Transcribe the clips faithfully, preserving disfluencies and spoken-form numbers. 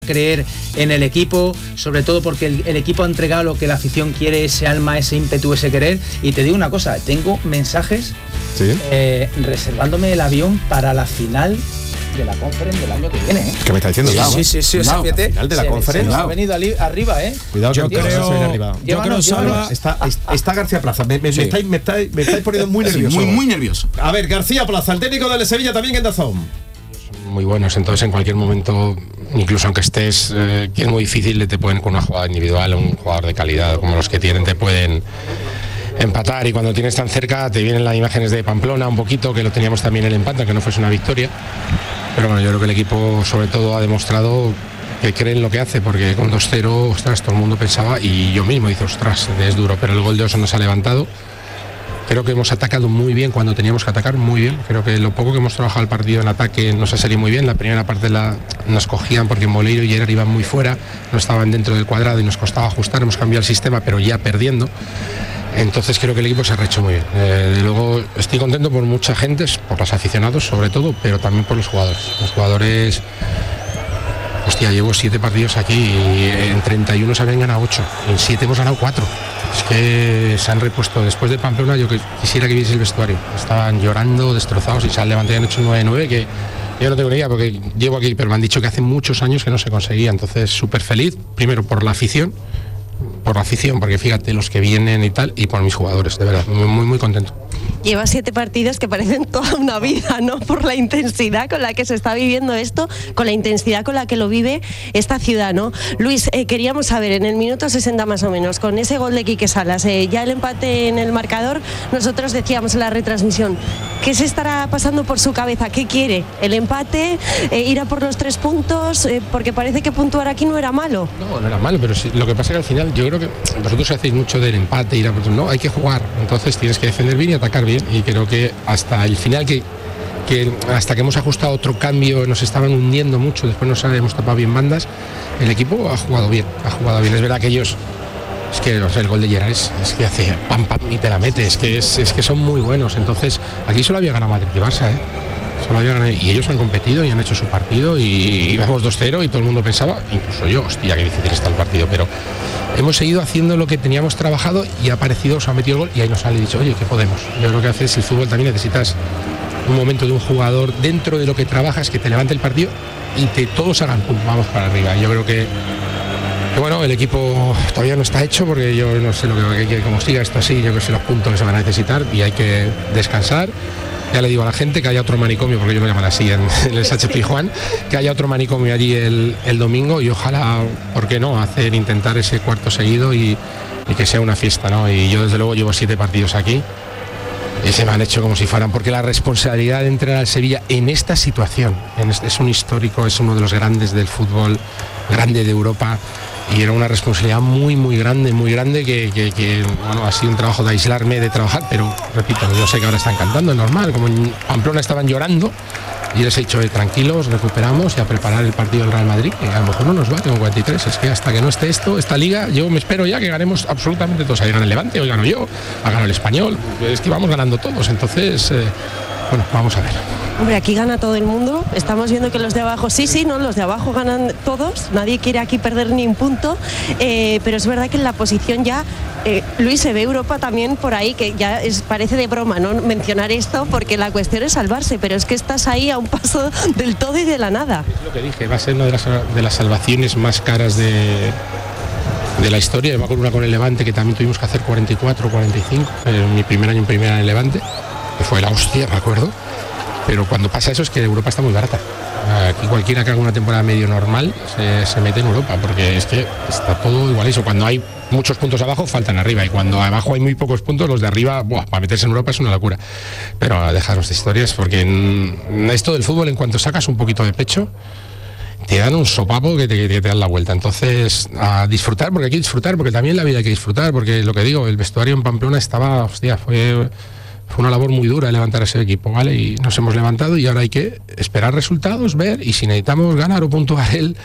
creer en el equipo, sobre todo porque el, el equipo ha entregado lo que la afición quiere, ese alma, ese ímpetu, ese querer. Y te digo una cosa, tengo mensajes ¿Sí? eh, reservándome el avión para la final de la Conference del año que viene, ¿eh? ¿Qué me está diciendo? Sí, Cuidado, sí, sí, sí, cuidado, o sea, fíjate, final de la se, Conference. Se ha venido ali, arriba, ¿eh? Cuidado, yo que creo, arriba. yo creo Salva, está, está García Plaza. Me, me, sí. me, estáis, me, estáis, me estáis poniendo muy nervioso. Sí, muy, muy nervioso. A ver, García Plaza, el técnico del Sevilla también en Dazón. Muy buenos, entonces en cualquier momento, incluso aunque estés, eh, que es muy difícil, te pueden con una jugada individual, un jugador de calidad como los que tienen, te pueden empatar, y cuando tienes tan cerca te vienen las imágenes de Pamplona un poquito, que lo teníamos también el empate, aunque no fuese una victoria, pero bueno, yo creo que el equipo sobre todo ha demostrado que cree en lo que hace, porque con dos cero, ostras, todo el mundo pensaba, y yo mismo dice, ostras, es duro, pero el gol de Oso nos ha levantado. Creo que hemos atacado muy bien cuando teníamos que atacar, muy bien. Creo que lo poco que hemos trabajado el partido en ataque nos ha salido muy bien. La primera parte la, nos cogían porque Moleiro y Gerard iban muy fuera, no estaban dentro del cuadrado y nos costaba ajustar. Hemos cambiado el sistema, pero ya perdiendo. Entonces creo que el equipo se ha rehecho muy bien. Eh, de luego estoy contento por mucha gente, por los aficionados sobre todo, pero también por los jugadores. Los jugadores... Hostia, llevo siete partidos aquí y en treinta y uno se habían ganado ocho. En siete hemos ganado cuatro. Es que se han repuesto. Después de Pamplona yo que quisiera que viese el vestuario. Estaban llorando, destrozados, y se han levantado y han hecho nueve nueve, que yo no tengo ni idea porque llevo aquí, pero me han dicho que hace muchos años que no se conseguía. Entonces súper feliz, primero por la afición, por la afición, porque fíjate los que vienen y tal, y por mis jugadores, de verdad, muy, muy, muy contento. Lleva siete partidos que parecen toda una vida, ¿no? Por la intensidad con la que se está viviendo esto, con la intensidad con la que lo vive esta ciudad, ¿no? Luis, eh, queríamos saber, en el minuto sesenta más o menos, con ese gol de Quique Salas, eh, ya el empate en el marcador, nosotros decíamos en la retransmisión, ¿qué se estará pasando por su cabeza? ¿Qué quiere? ¿El empate? Eh, ¿Ir a por los tres puntos? Eh, porque parece que puntuar aquí no era malo. No, no era malo, pero sí, lo que pasa es que al final yo creo que vosotros hacéis mucho del empate, ir a, no, hay que jugar, entonces tienes que defender bien y atacar bien. Y creo que hasta el final, que, que hasta que hemos ajustado otro cambio, nos estaban hundiendo mucho, después nos hemos tapado bien bandas, el equipo ha jugado bien, ha jugado bien. Es verdad que ellos, es que no sé, el gol de Gerard es, es que hace pam pam y te la mete, es que, es, es que son muy buenos. Entonces aquí solo había ganado Madrid y Barça, ¿eh? Solo había ganado, y ellos han competido y han hecho su partido, y íbamos dos cero y todo el mundo pensaba, incluso yo, hostia, qué difícil está el partido, pero hemos seguido haciendo lo que teníamos trabajado y ha aparecido, se ha metido el gol y ahí nos sale y dicho, oye, ¿qué podemos? Yo creo que a veces el fútbol también necesitas un momento de un jugador dentro de lo que trabajas que te levante el partido y te todos hagan pum, vamos para arriba. Yo creo que, que bueno, el equipo todavía no está hecho, porque yo no sé lo que, que como siga esto así, yo creo que son los puntos que se van a necesitar y hay que descansar. Ya le digo a la gente que haya otro manicomio, porque yo lo llaman así en, en el Sánchez Pizjuán, que haya otro manicomio allí el, el domingo, y ojalá, ¿por qué no?, hacer, intentar ese cuarto seguido y, y que sea una fiesta, ¿no? Y yo desde luego llevo siete partidos aquí y se me han hecho como si fueran, porque la responsabilidad de entrenar al Sevilla en esta situación, en este, es un histórico, es uno de los grandes del fútbol, grande de Europa, y era una responsabilidad muy muy grande, muy grande, que, que, que bueno, ha sido un trabajo de aislarme, de trabajar, pero repito, yo sé que ahora están cantando, es normal, como en Pamplona estaban llorando, y les he dicho, eh, tranquilos, recuperamos y a preparar el partido del Real Madrid, que a lo mejor no nos va, tengo cuarenta y tres, es que hasta que no esté esto, esta liga, yo me espero ya que ganemos absolutamente todos. Ahí gana el Levante, hoy gano yo, ha ganado el Español, es que vamos ganando todos, entonces, eh, bueno, vamos a ver. Hombre, aquí gana todo el mundo, estamos viendo que los de abajo, sí, sí, no, los de abajo ganan todos, nadie quiere aquí perder ni un punto, eh, pero es verdad que en la posición ya, eh, Luis, se ve Europa también por ahí, que ya es, parece de broma, ¿no?, mencionar esto, porque la cuestión es salvarse, pero es que estás ahí a un paso del todo y de la nada. Es lo que dije, va a ser una de las, de las salvaciones más caras de... de la historia. Me acuerdo una con el Levante, que también tuvimos que hacer cuarenta y cuatro, cuarenta y cinco, en mi primer año en primera en el Levante, que fue la hostia, me acuerdo. Pero cuando pasa eso es que Europa está muy barata. Aquí cualquiera que haga una temporada medio normal se, se mete en Europa, porque es que está todo igual. Eso, cuando hay muchos puntos abajo, faltan arriba, y cuando abajo hay muy pocos puntos, los de arriba, buah, para meterse en Europa es una locura. Pero dejaros de historias, porque en esto del fútbol, en cuanto sacas un poquito de pecho, te dan un sopapo que te, que te dan la vuelta. Entonces, a disfrutar, porque hay que disfrutar, porque también la vida hay que disfrutar, porque lo que digo, el vestuario en Pamplona estaba, hostia, fue... Fue una labor muy dura de levantar ese equipo, ¿vale? Y nos hemos levantado y ahora hay que esperar resultados, ver, y si necesitamos ganar o puntuar el,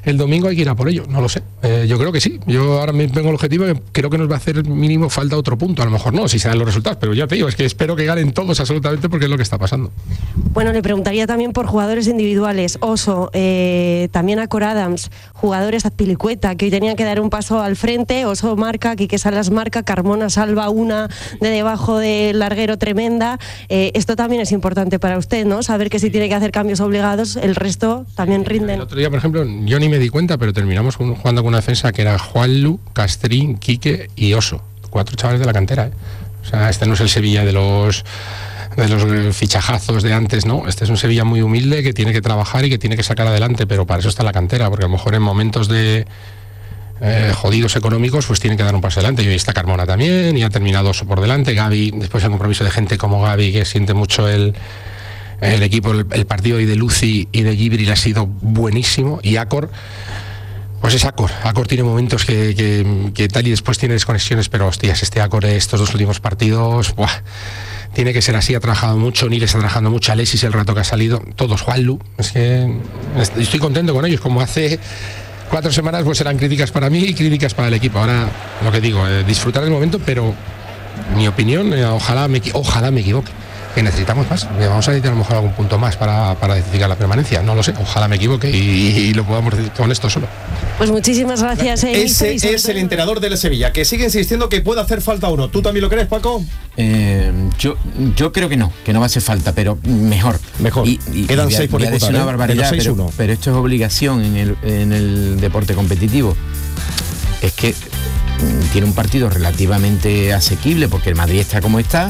el domingo hay que ir a por ello, no lo sé. Eh, yo creo que sí. Yo ahora me tengo el objetivo que creo que nos va a hacer mínimo falta otro punto. A lo mejor no, si se dan los resultados, pero ya te digo, es que espero que ganen todos absolutamente porque es lo que está pasando. Bueno, le preguntaría también por jugadores individuales. Oso, eh, también a Cor Adams, jugadores Azpilicueta, que hoy tenían que dar un paso al frente. Oso marca, Quique Salas marca, Carmona salva una de debajo del larguero tremenda. Eh, esto también es importante para usted, ¿no? Saber que si tiene que hacer cambios obligados, el resto también rinden. El otro día, por ejemplo, yo ni me di cuenta, pero terminamos jugando con una defensa que era Juanlu, Castrín, Quique y Oso. Cuatro chavales de la cantera, ¿eh? O sea, este no es el Sevilla de los de los fichajazos de antes, ¿no? Este es un Sevilla muy humilde que tiene que trabajar y que tiene que sacar adelante, pero para eso está la cantera, porque a lo mejor en momentos de eh, jodidos económicos, pues tienen que dar un paso adelante. Y hoy está Carmona también, y ha terminado Oso por delante. Gaby, después del compromiso de gente como Gaby, que siente mucho el, el equipo, el, el partido y de Lucy y de Gibril ha sido buenísimo, y Acor, pues es Acor. Acor tiene momentos que, que, que tal y después tiene desconexiones, pero hostias, este Acor de estos dos últimos partidos, ¡buah! Tiene que ser así, ha trabajado mucho, Nil está trabajando mucho, Alexis el rato que ha salido, todos, Juanlu, es que estoy contento con ellos, como hace cuatro semanas pues eran críticas para mí y críticas para el equipo. Ahora, lo que digo, eh, disfrutar del momento, pero mi opinión, eh, ojalá, me, ojalá me equivoque, que necesitamos más, que vamos a necesitar a lo mejor algún punto más para, para decidir la permanencia, no lo sé, ojalá me equivoque y, y lo podamos decir con esto solo. Pues muchísimas gracias. Eh, Ese es el entrenador del Sevilla, que sigue insistiendo que puede hacer falta uno. ¿Tú también lo crees, Paco? Eh, yo, yo creo que no, que no va a hacer falta, pero mejor. Mejor. Y, y, Quedan y seis por disputar, una ¿eh? barbaridad, seis, pero, pero esto es obligación en el, en el deporte competitivo. Es que mm, tiene un partido relativamente asequible porque el Madrid está como está.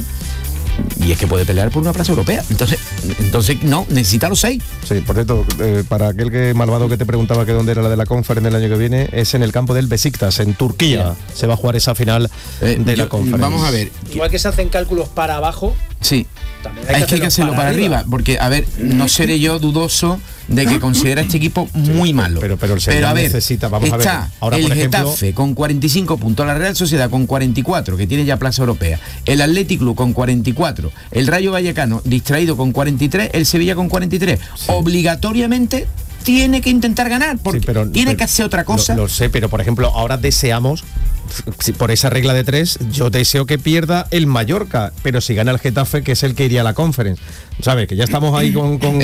Y es que puede pelear por una plaza europea. Entonces, entonces no, necesita los seis. Sí, por cierto, eh, para aquel que malvado que te preguntaba que dónde era la de la Conference del año que viene, es en el campo del Besiktas, en Turquía. Sí. Se va a jugar esa final eh, de yo, la Conference. Vamos a ver. Igual que se hacen cálculos para abajo. Sí. También hay, hay que, que hacerlo para, para arriba. arriba, porque, a ver, no seré yo dudoso de que considera este equipo muy sí, malo. Pero, pero, el pero a ver, necesita, vamos está a ver. Ahora, el por ejemplo, Getafe con cuarenta y cinco puntos, la Real Sociedad con cuarenta y cuatro, que tiene ya plaza europea, el Athletic Club con cuarenta y cuatro, el Rayo Vallecano distraído con cuarenta y tres, el Sevilla con cuarenta y tres. Sí. Obligatoriamente tiene que intentar ganar, porque sí, pero, tiene pero, que hacer otra cosa. Lo, lo sé, pero por ejemplo, ahora deseamos, por esa regla de tres, yo deseo que pierda el Mallorca, pero si gana el Getafe, que es el que iría a la Conference. ¿Sabes? Que ya estamos ahí con... con...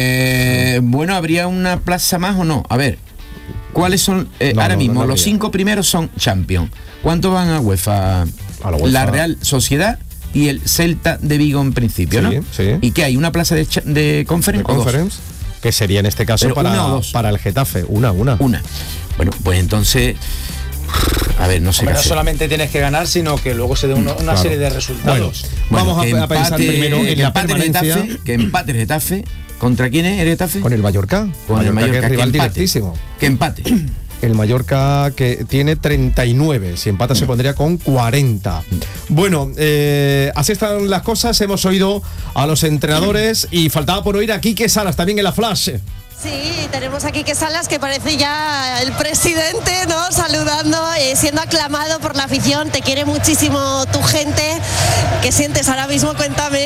Eh, bueno, ¿habría una plaza más o no? A ver, ¿cuáles son? Eh, no, ahora no, mismo, no, no los cinco primeros son Champions. ¿Cuántos van a UEFA? A la UEFA. La Real Sociedad y el Celta de Vigo en principio, sí, ¿no? Sí. ¿Y qué hay? ¿Una plaza de, de Conference? ¿De Conference? Que sería en este caso pero para, una o dos. Para el Getafe. Una, una. Una. Bueno, pues entonces... A ver, no sé Hombre, qué no hacer. solamente tienes que ganar, sino que luego se dé uno, una claro. serie de resultados. Bueno, vamos bueno, a, a pensar primero en la permanencia. Getafe, que empate el Getafe. ¿Contra quién es el Getafe? Con el Mallorca. Con Mallorca, el Mallorca, que es rival que empate, directísimo. Que empate. El Mallorca que tiene treinta y nueve, si empata se pondría con cuarenta. Bueno, eh, así están las cosas, hemos oído a los entrenadores y faltaba por oír a Quique Salas también en la flash. Sí, tenemos aquí que Salas, que parece ya el presidente, ¿no? Saludando, eh, siendo aclamado por la afición. Te quiere muchísimo tu gente. ¿Qué sientes ahora mismo? Cuéntame.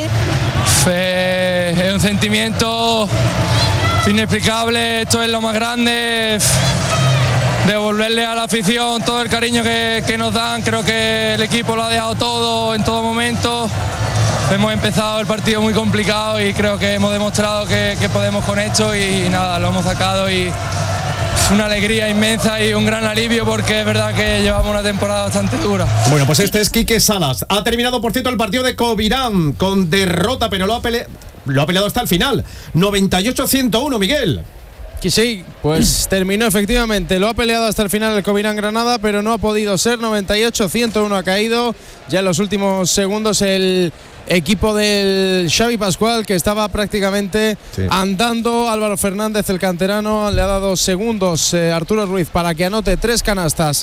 Fe, es un sentimiento inexplicable. Esto es lo más grande. Devolverle a la afición todo el cariño que, que nos dan. Creo que el equipo lo ha dejado todo en todo momento. Hemos empezado el partido muy complicado y creo que hemos demostrado que, que podemos con esto y, y nada, lo hemos sacado y es una alegría inmensa y un gran alivio porque es verdad que llevamos una temporada bastante dura. Bueno, pues este es Quique Salas. Ha terminado, por cierto, el partido de Covirán con derrota, pero lo ha, pele- lo ha peleado hasta el final. noventa y ocho a ciento uno, Miguel. Sí, pues terminó efectivamente, lo ha peleado hasta el final el Covirán Granada, pero no ha podido ser. Noventa y ocho a ciento uno ha caído. Ya en los últimos segundos el equipo del Xavi Pascual, que estaba prácticamente sí. andando. Álvaro Fernández, el canterano, le ha dado segundos eh, Arturo Ruiz para que anote tres canastas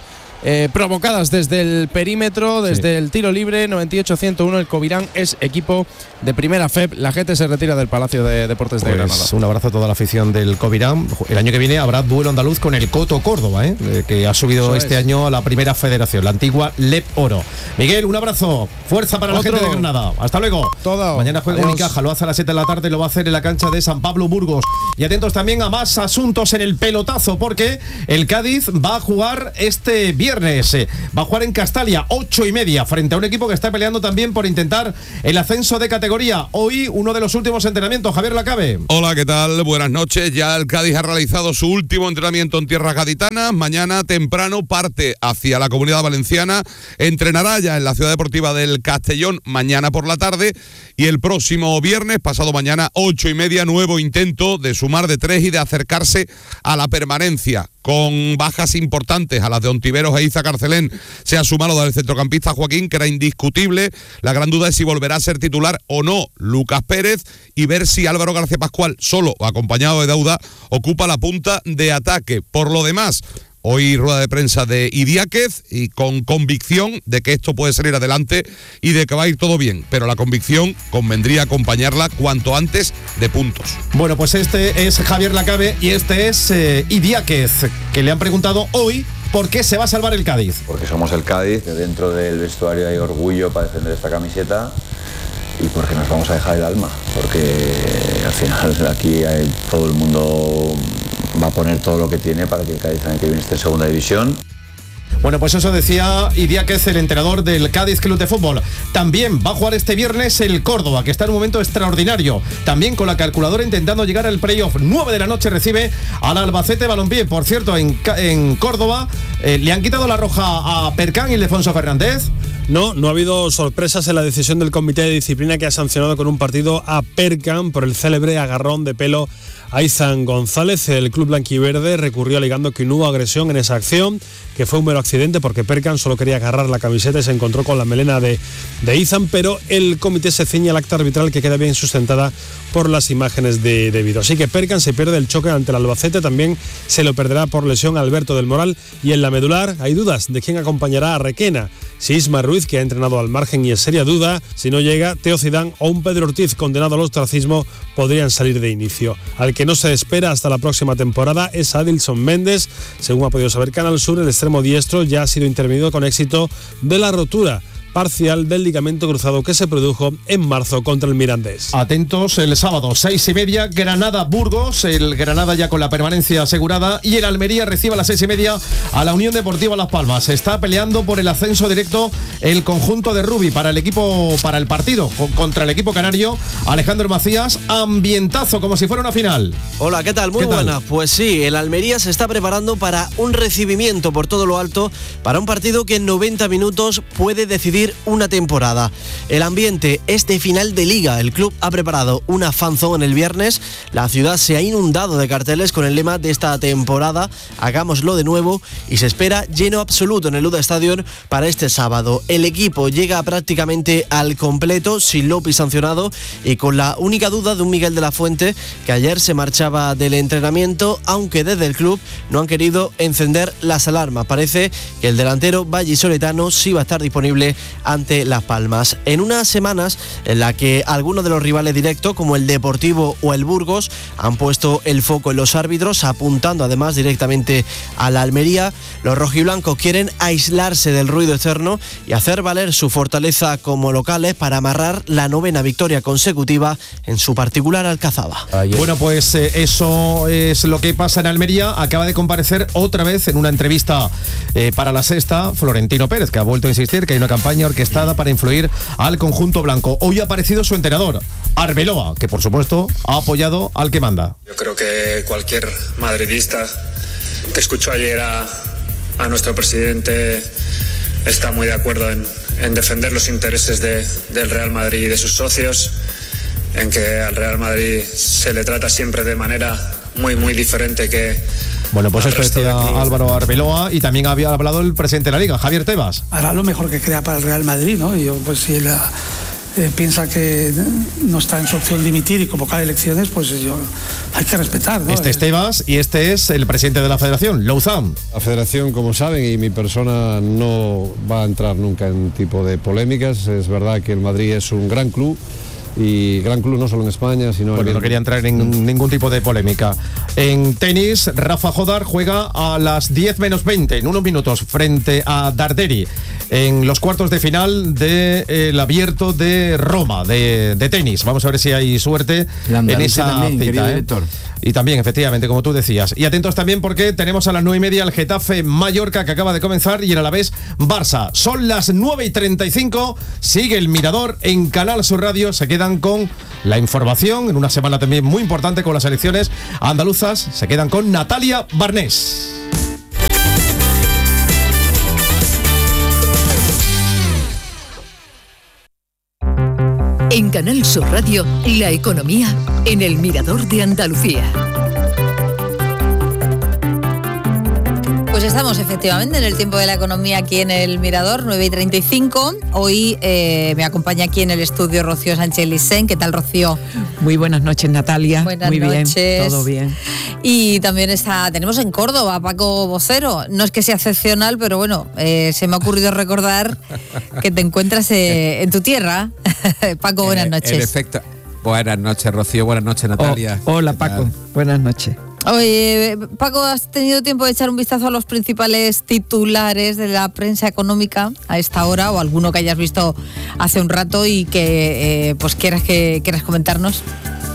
eh, provocadas desde el perímetro, desde sí. el tiro libre. Noventa y ocho a ciento uno, el Covirán es equipo de primera F E P. La gente se retira del Palacio de Deportes de pues Granada. Un abrazo a toda la afición del Covirán. El año que viene habrá duelo andaluz con el Coto Córdoba, ¿eh? Eh, que ha subido Eso este es. año a la primera federación, la antigua L E P Oro. Miguel, un abrazo, fuerza para Otro. la gente de Granada. Hasta luego. Todo. Mañana juega Unicaja, lo hace a las siete de la tarde, lo va a hacer en la cancha de San Pablo Burgos. Y atentos también a más asuntos en el pelotazo, porque el Cádiz va a jugar este viernes. Va a jugar en Castalia, ocho y media, frente a un equipo que está peleando también por intentar el ascenso de categoría. Hoy, uno de los últimos entrenamientos. Javier Lacabe. Hola, ¿qué tal? Buenas noches. Ya el Cádiz ha realizado su último entrenamiento en tierras gaditanas. Mañana temprano parte hacia la Comunidad Valenciana. Entrenará ya en la Ciudad Deportiva del Castellón mañana por la tarde. Y el próximo viernes, pasado mañana, ocho y media, nuevo intento de sumar de tres y de acercarse a la permanencia. Con bajas importantes a las de Ontiveros e Iza Carcelén, se ha sumado del centrocampista Joaquín, que era indiscutible. La gran duda es si volverá a ser titular o no Lucas Pérez, y ver si Álvaro García Pascual, solo o acompañado de Dauda, ocupa la punta de ataque. Por lo demás, hoy rueda de prensa de Idiáquez, y con convicción de que esto puede salir adelante y de que va a ir todo bien, pero la convicción convendría acompañarla cuanto antes de puntos. Bueno, pues este es Javier Lacabe y este es eh, Idiáquez, que le han preguntado hoy por qué se va a salvar el Cádiz. Porque somos el Cádiz, que dentro del vestuario hay orgullo para defender esta camiseta, y porque nos vamos a dejar el alma, porque al final aquí hay, todo el mundo va a poner todo lo que tiene para que el Cádiz año que viene esté en segunda división. Bueno, pues eso decía Idiáquez, el entrenador del Cádiz Club de Fútbol. También va a jugar este viernes el Córdoba, que está en un momento extraordinario. También con la calculadora intentando llegar al playoff. nueve de la noche recibe al Albacete Balompié. Por cierto, en, en Córdoba eh, le han quitado la roja a Percán y Ildefonso Fernández. No, no ha habido sorpresas en la decisión del Comité de Disciplina, que ha sancionado con un partido a Percán por el célebre agarrón de pelo a Izan González. El club blanquiverde recurrió alegando que no hubo agresión en esa acción, que fue un mero accidente porque Percán solo quería agarrar la camiseta y se encontró con la melena de, de Izan, pero el comité se ciñe al acta arbitral, que queda bien sustentada por las imágenes de, de vídeo. Así que Percán se pierde el choque ante el Albacete, también se lo perderá por lesión Alberto del Moral, y en la medular hay dudas de quién acompañará a Requena, si Isma Ruiz, que ha entrenado al margen y es seria duda, si no llega Teo Zidane o un Pedro Ortiz condenado al ostracismo, podrían salir de inicio. Al que no se espera hasta la próxima temporada es Adilson Méndez. Según ha podido saber Canal Sur, el extremo diestro ya ha sido intervenido con éxito de la rotura parcial del ligamento cruzado que se produjo en marzo contra el Mirandés. Atentos el sábado, seis y media, Granada-Burgos, el Granada ya con la permanencia asegurada, y el Almería recibe a las seis y media a la Unión Deportiva Las Palmas. Se está peleando por el ascenso directo el conjunto de Rubi para el equipo, para el partido contra el equipo canario. Alejandro Macías, ambientazo como si fuera una final. Hola, ¿qué tal? Muy buena. Pues sí, el Almería se está preparando para un recibimiento por todo lo alto, para un partido que en noventa minutos puede decidir una temporada. El ambiente es de final de liga. El club ha preparado una fanzone el viernes. La ciudad se ha inundado de carteles con el lema de esta temporada: hagámoslo de nuevo, y se espera lleno absoluto en el Luda Stadium para este sábado. El equipo llega prácticamente al completo, sin López sancionado y con la única duda de un Miguel de la Fuente, que ayer se marchaba del entrenamiento, aunque desde el club no han querido encender las alarmas. Parece que el delantero vallisoletano sí va a estar disponible ante Las Palmas. En unas semanas en la que algunos de los rivales directos, como el Deportivo o el Burgos, han puesto el foco en los árbitros, apuntando además directamente a la Almería, los rojiblancos quieren aislarse del ruido externo y hacer valer su fortaleza como locales para amarrar la novena victoria consecutiva en su particular Alcazaba. Bueno, pues eh, eso es lo que pasa en Almería. Acaba de comparecer otra vez en una entrevista eh, para La Sexta Florentino Pérez, que ha vuelto a insistir que hay una campaña orquestada para influir al conjunto blanco. Hoy ha aparecido su entrenador, Arbeloa, que por supuesto ha apoyado al que manda. Yo creo que cualquier madridista que escuchó ayer a, a nuestro presidente está muy de acuerdo en, en defender los intereses de, del Real Madrid y de sus socios, en que al Real Madrid se le trata siempre de manera muy muy diferente que... Bueno, pues esto decía Álvaro Arbeloa, y también había hablado el presidente de la Liga, Javier Tebas. Hará lo mejor que crea para el Real Madrid, ¿no? Y yo, pues si la, eh, piensa que no está en su opción dimitir y convocar elecciones, pues yo, hay que respetar, ¿no? Este es Tebas y este es el presidente de la Federación, Louzán. La Federación, como saben, y mi persona no va a entrar nunca en tipo de polémicas. Es verdad que el Madrid es un gran club, y gran club no solo en España, sino Porque en... no quería entrar en ningún tipo de polémica. En tenis, Rafa Jodar juega a las diez menos veinte, en unos minutos, frente a Darderi, en los cuartos de final del Abierto de Roma, de, de tenis. Vamos a ver si hay suerte en esa también, cita, ¿eh? Y también, efectivamente, como tú decías. Y atentos también porque tenemos a las nueve y media el Getafe Mallorca, que acaba de comenzar, y el Alavés Barça. Son las nueve y treinta y cinco, sigue el Mirador en Canal Sur Radio, se quedan con la información, en una semana también muy importante con las elecciones andaluzas, se quedan con Natalia Barnés. En Canal Sur Radio, la economía en el Mirador de Andalucía. Pues estamos efectivamente en el tiempo de la economía aquí en el Mirador, nueve y treinta y cinco. Hoy eh, me acompaña aquí en el estudio Rocío Sánchez Licén. ¿Qué tal, Rocío? Muy buenas noches, Natalia. Buenas Muy noches. bien, todo bien. Y también está, tenemos en Córdoba a Paco Vocero. No es que sea excepcional, pero bueno, eh, se me ha ocurrido recordar que te encuentras eh, en tu tierra. Paco, buenas noches. En efecto. Buenas noches, Rocío. Buenas noches, Natalia. Oh, hola, Paco. Buenas noches. Oye, Paco, ¿has tenido tiempo de echar un vistazo a los principales titulares de la prensa económica a esta hora, o alguno que hayas visto hace un rato y que eh, pues quieras que quieras comentarnos?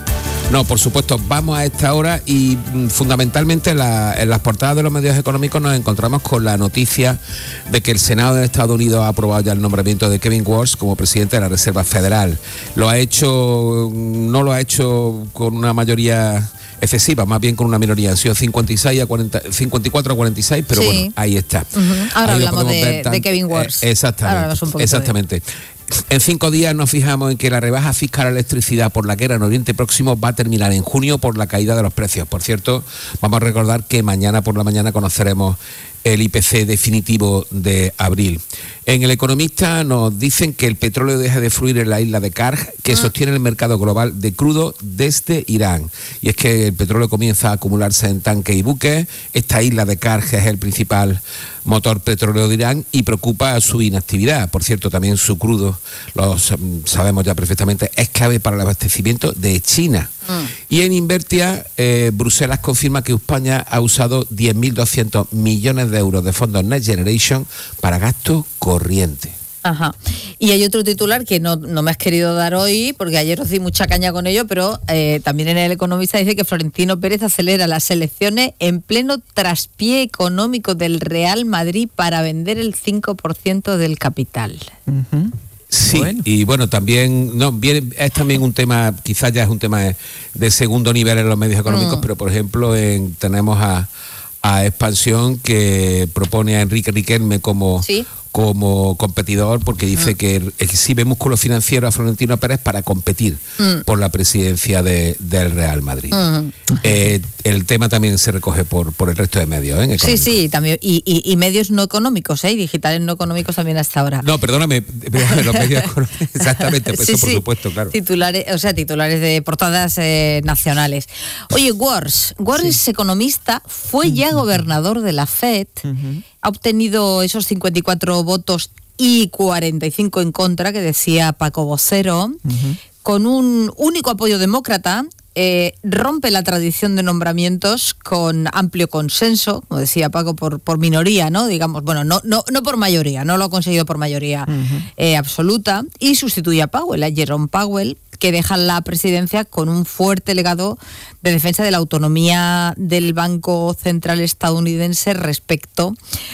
No, por supuesto, vamos a esta hora y mm, fundamentalmente la, en las portadas de los medios económicos nos encontramos con la noticia de que el Senado de Estados Unidos ha aprobado ya el nombramiento de Kevin Warsh como presidente de la Reserva Federal. Lo ha hecho, no lo ha hecho con una mayoría excesiva, más bien con una minoría. Han sido cincuenta y seis a cuarenta, cincuenta y cuatro a cuarenta y seis, pero sí. Bueno, ahí está. Uh-huh. Ahora ahí hablamos de, tan, de Kevin Warsh. Eh, exactamente. Ahora exactamente. De... En cinco días nos fijamos en que la rebaja fiscal a la electricidad por la guerra en Oriente Próximo va a terminar en junio por la caída de los precios. Por cierto, vamos a recordar que mañana por la mañana conoceremos el I P C definitivo de abril. En El Economista nos dicen que el petróleo deja de fluir en la isla de Karj, que ah. sostiene el mercado global de crudo desde Irán. Y es que el petróleo comienza a acumularse en tanques y buques. Esta isla de Karj es el principal motor petrolero de Irán y preocupa su inactividad. Por cierto, también su crudo, lo sabemos ya perfectamente, es clave para el abastecimiento de China. Mm. Y en Invertia, eh, Bruselas confirma que España ha usado diez mil doscientos millones de euros de fondos Next Generation para gasto corriente. Ajá. Y hay otro titular que no, no me has querido dar hoy, porque ayer os di mucha caña con ello, pero eh, también en El Economista dice que Florentino Pérez acelera las elecciones en pleno traspié económico del Real Madrid para vender el cinco por ciento del capital. Uh-huh. Sí, bueno. Y bueno, también no viene, es también un tema, quizás ya es un tema de, de segundo nivel en los medios económicos, mm. pero por ejemplo en, tenemos a, a Expansión, que propone a Enrique Riquelme como... ¿Sí? como competidor, porque dice mm. que exhibe músculo financiero a Florentino Pérez para competir mm. por la presidencia de, del Real Madrid. Mm. Eh, el tema también se recoge por, por el resto de medios, ¿eh? Sí, sí, también, y, y, y medios no económicos, ¿eh? digitales no económicos también hasta ahora. No, perdóname, perdóname los medios económicos, exactamente, pues sí, eso por sí. supuesto, claro. Titulares, o sea, titulares de portadas eh, nacionales. Oye, Warsh, Warsh sí. es economista, fue ya gobernador de la Fed, uh-huh. ha obtenido esos cincuenta y cuatro votos y cuarenta y cinco en contra, que decía Paco Vocero, uh-huh. con un único apoyo demócrata. Eh, rompe la tradición de nombramientos con amplio consenso, como decía Paco, por, por minoría, ¿no? Digamos, bueno, no, no, no por mayoría, no lo ha conseguido por mayoría uh-huh. eh, absoluta, y sustituye a Powell, a Jerome Powell, que deja la presidencia con un fuerte legado de defensa de la autonomía del Banco Central estadounidense respecto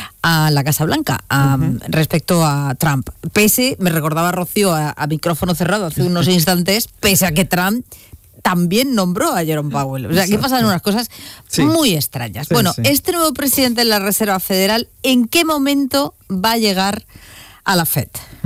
a la Casa Blanca, a, uh-huh. respecto a Trump. Pese, me recordaba Rocío a, a micrófono cerrado hace unos instantes, pese a que Trump también nombró a Jerome Powell. O sea, que pasan unas cosas sí. muy extrañas. Sí, bueno, sí. este nuevo presidente de la Reserva Federal, ¿en qué momento va a llegar a la Fed?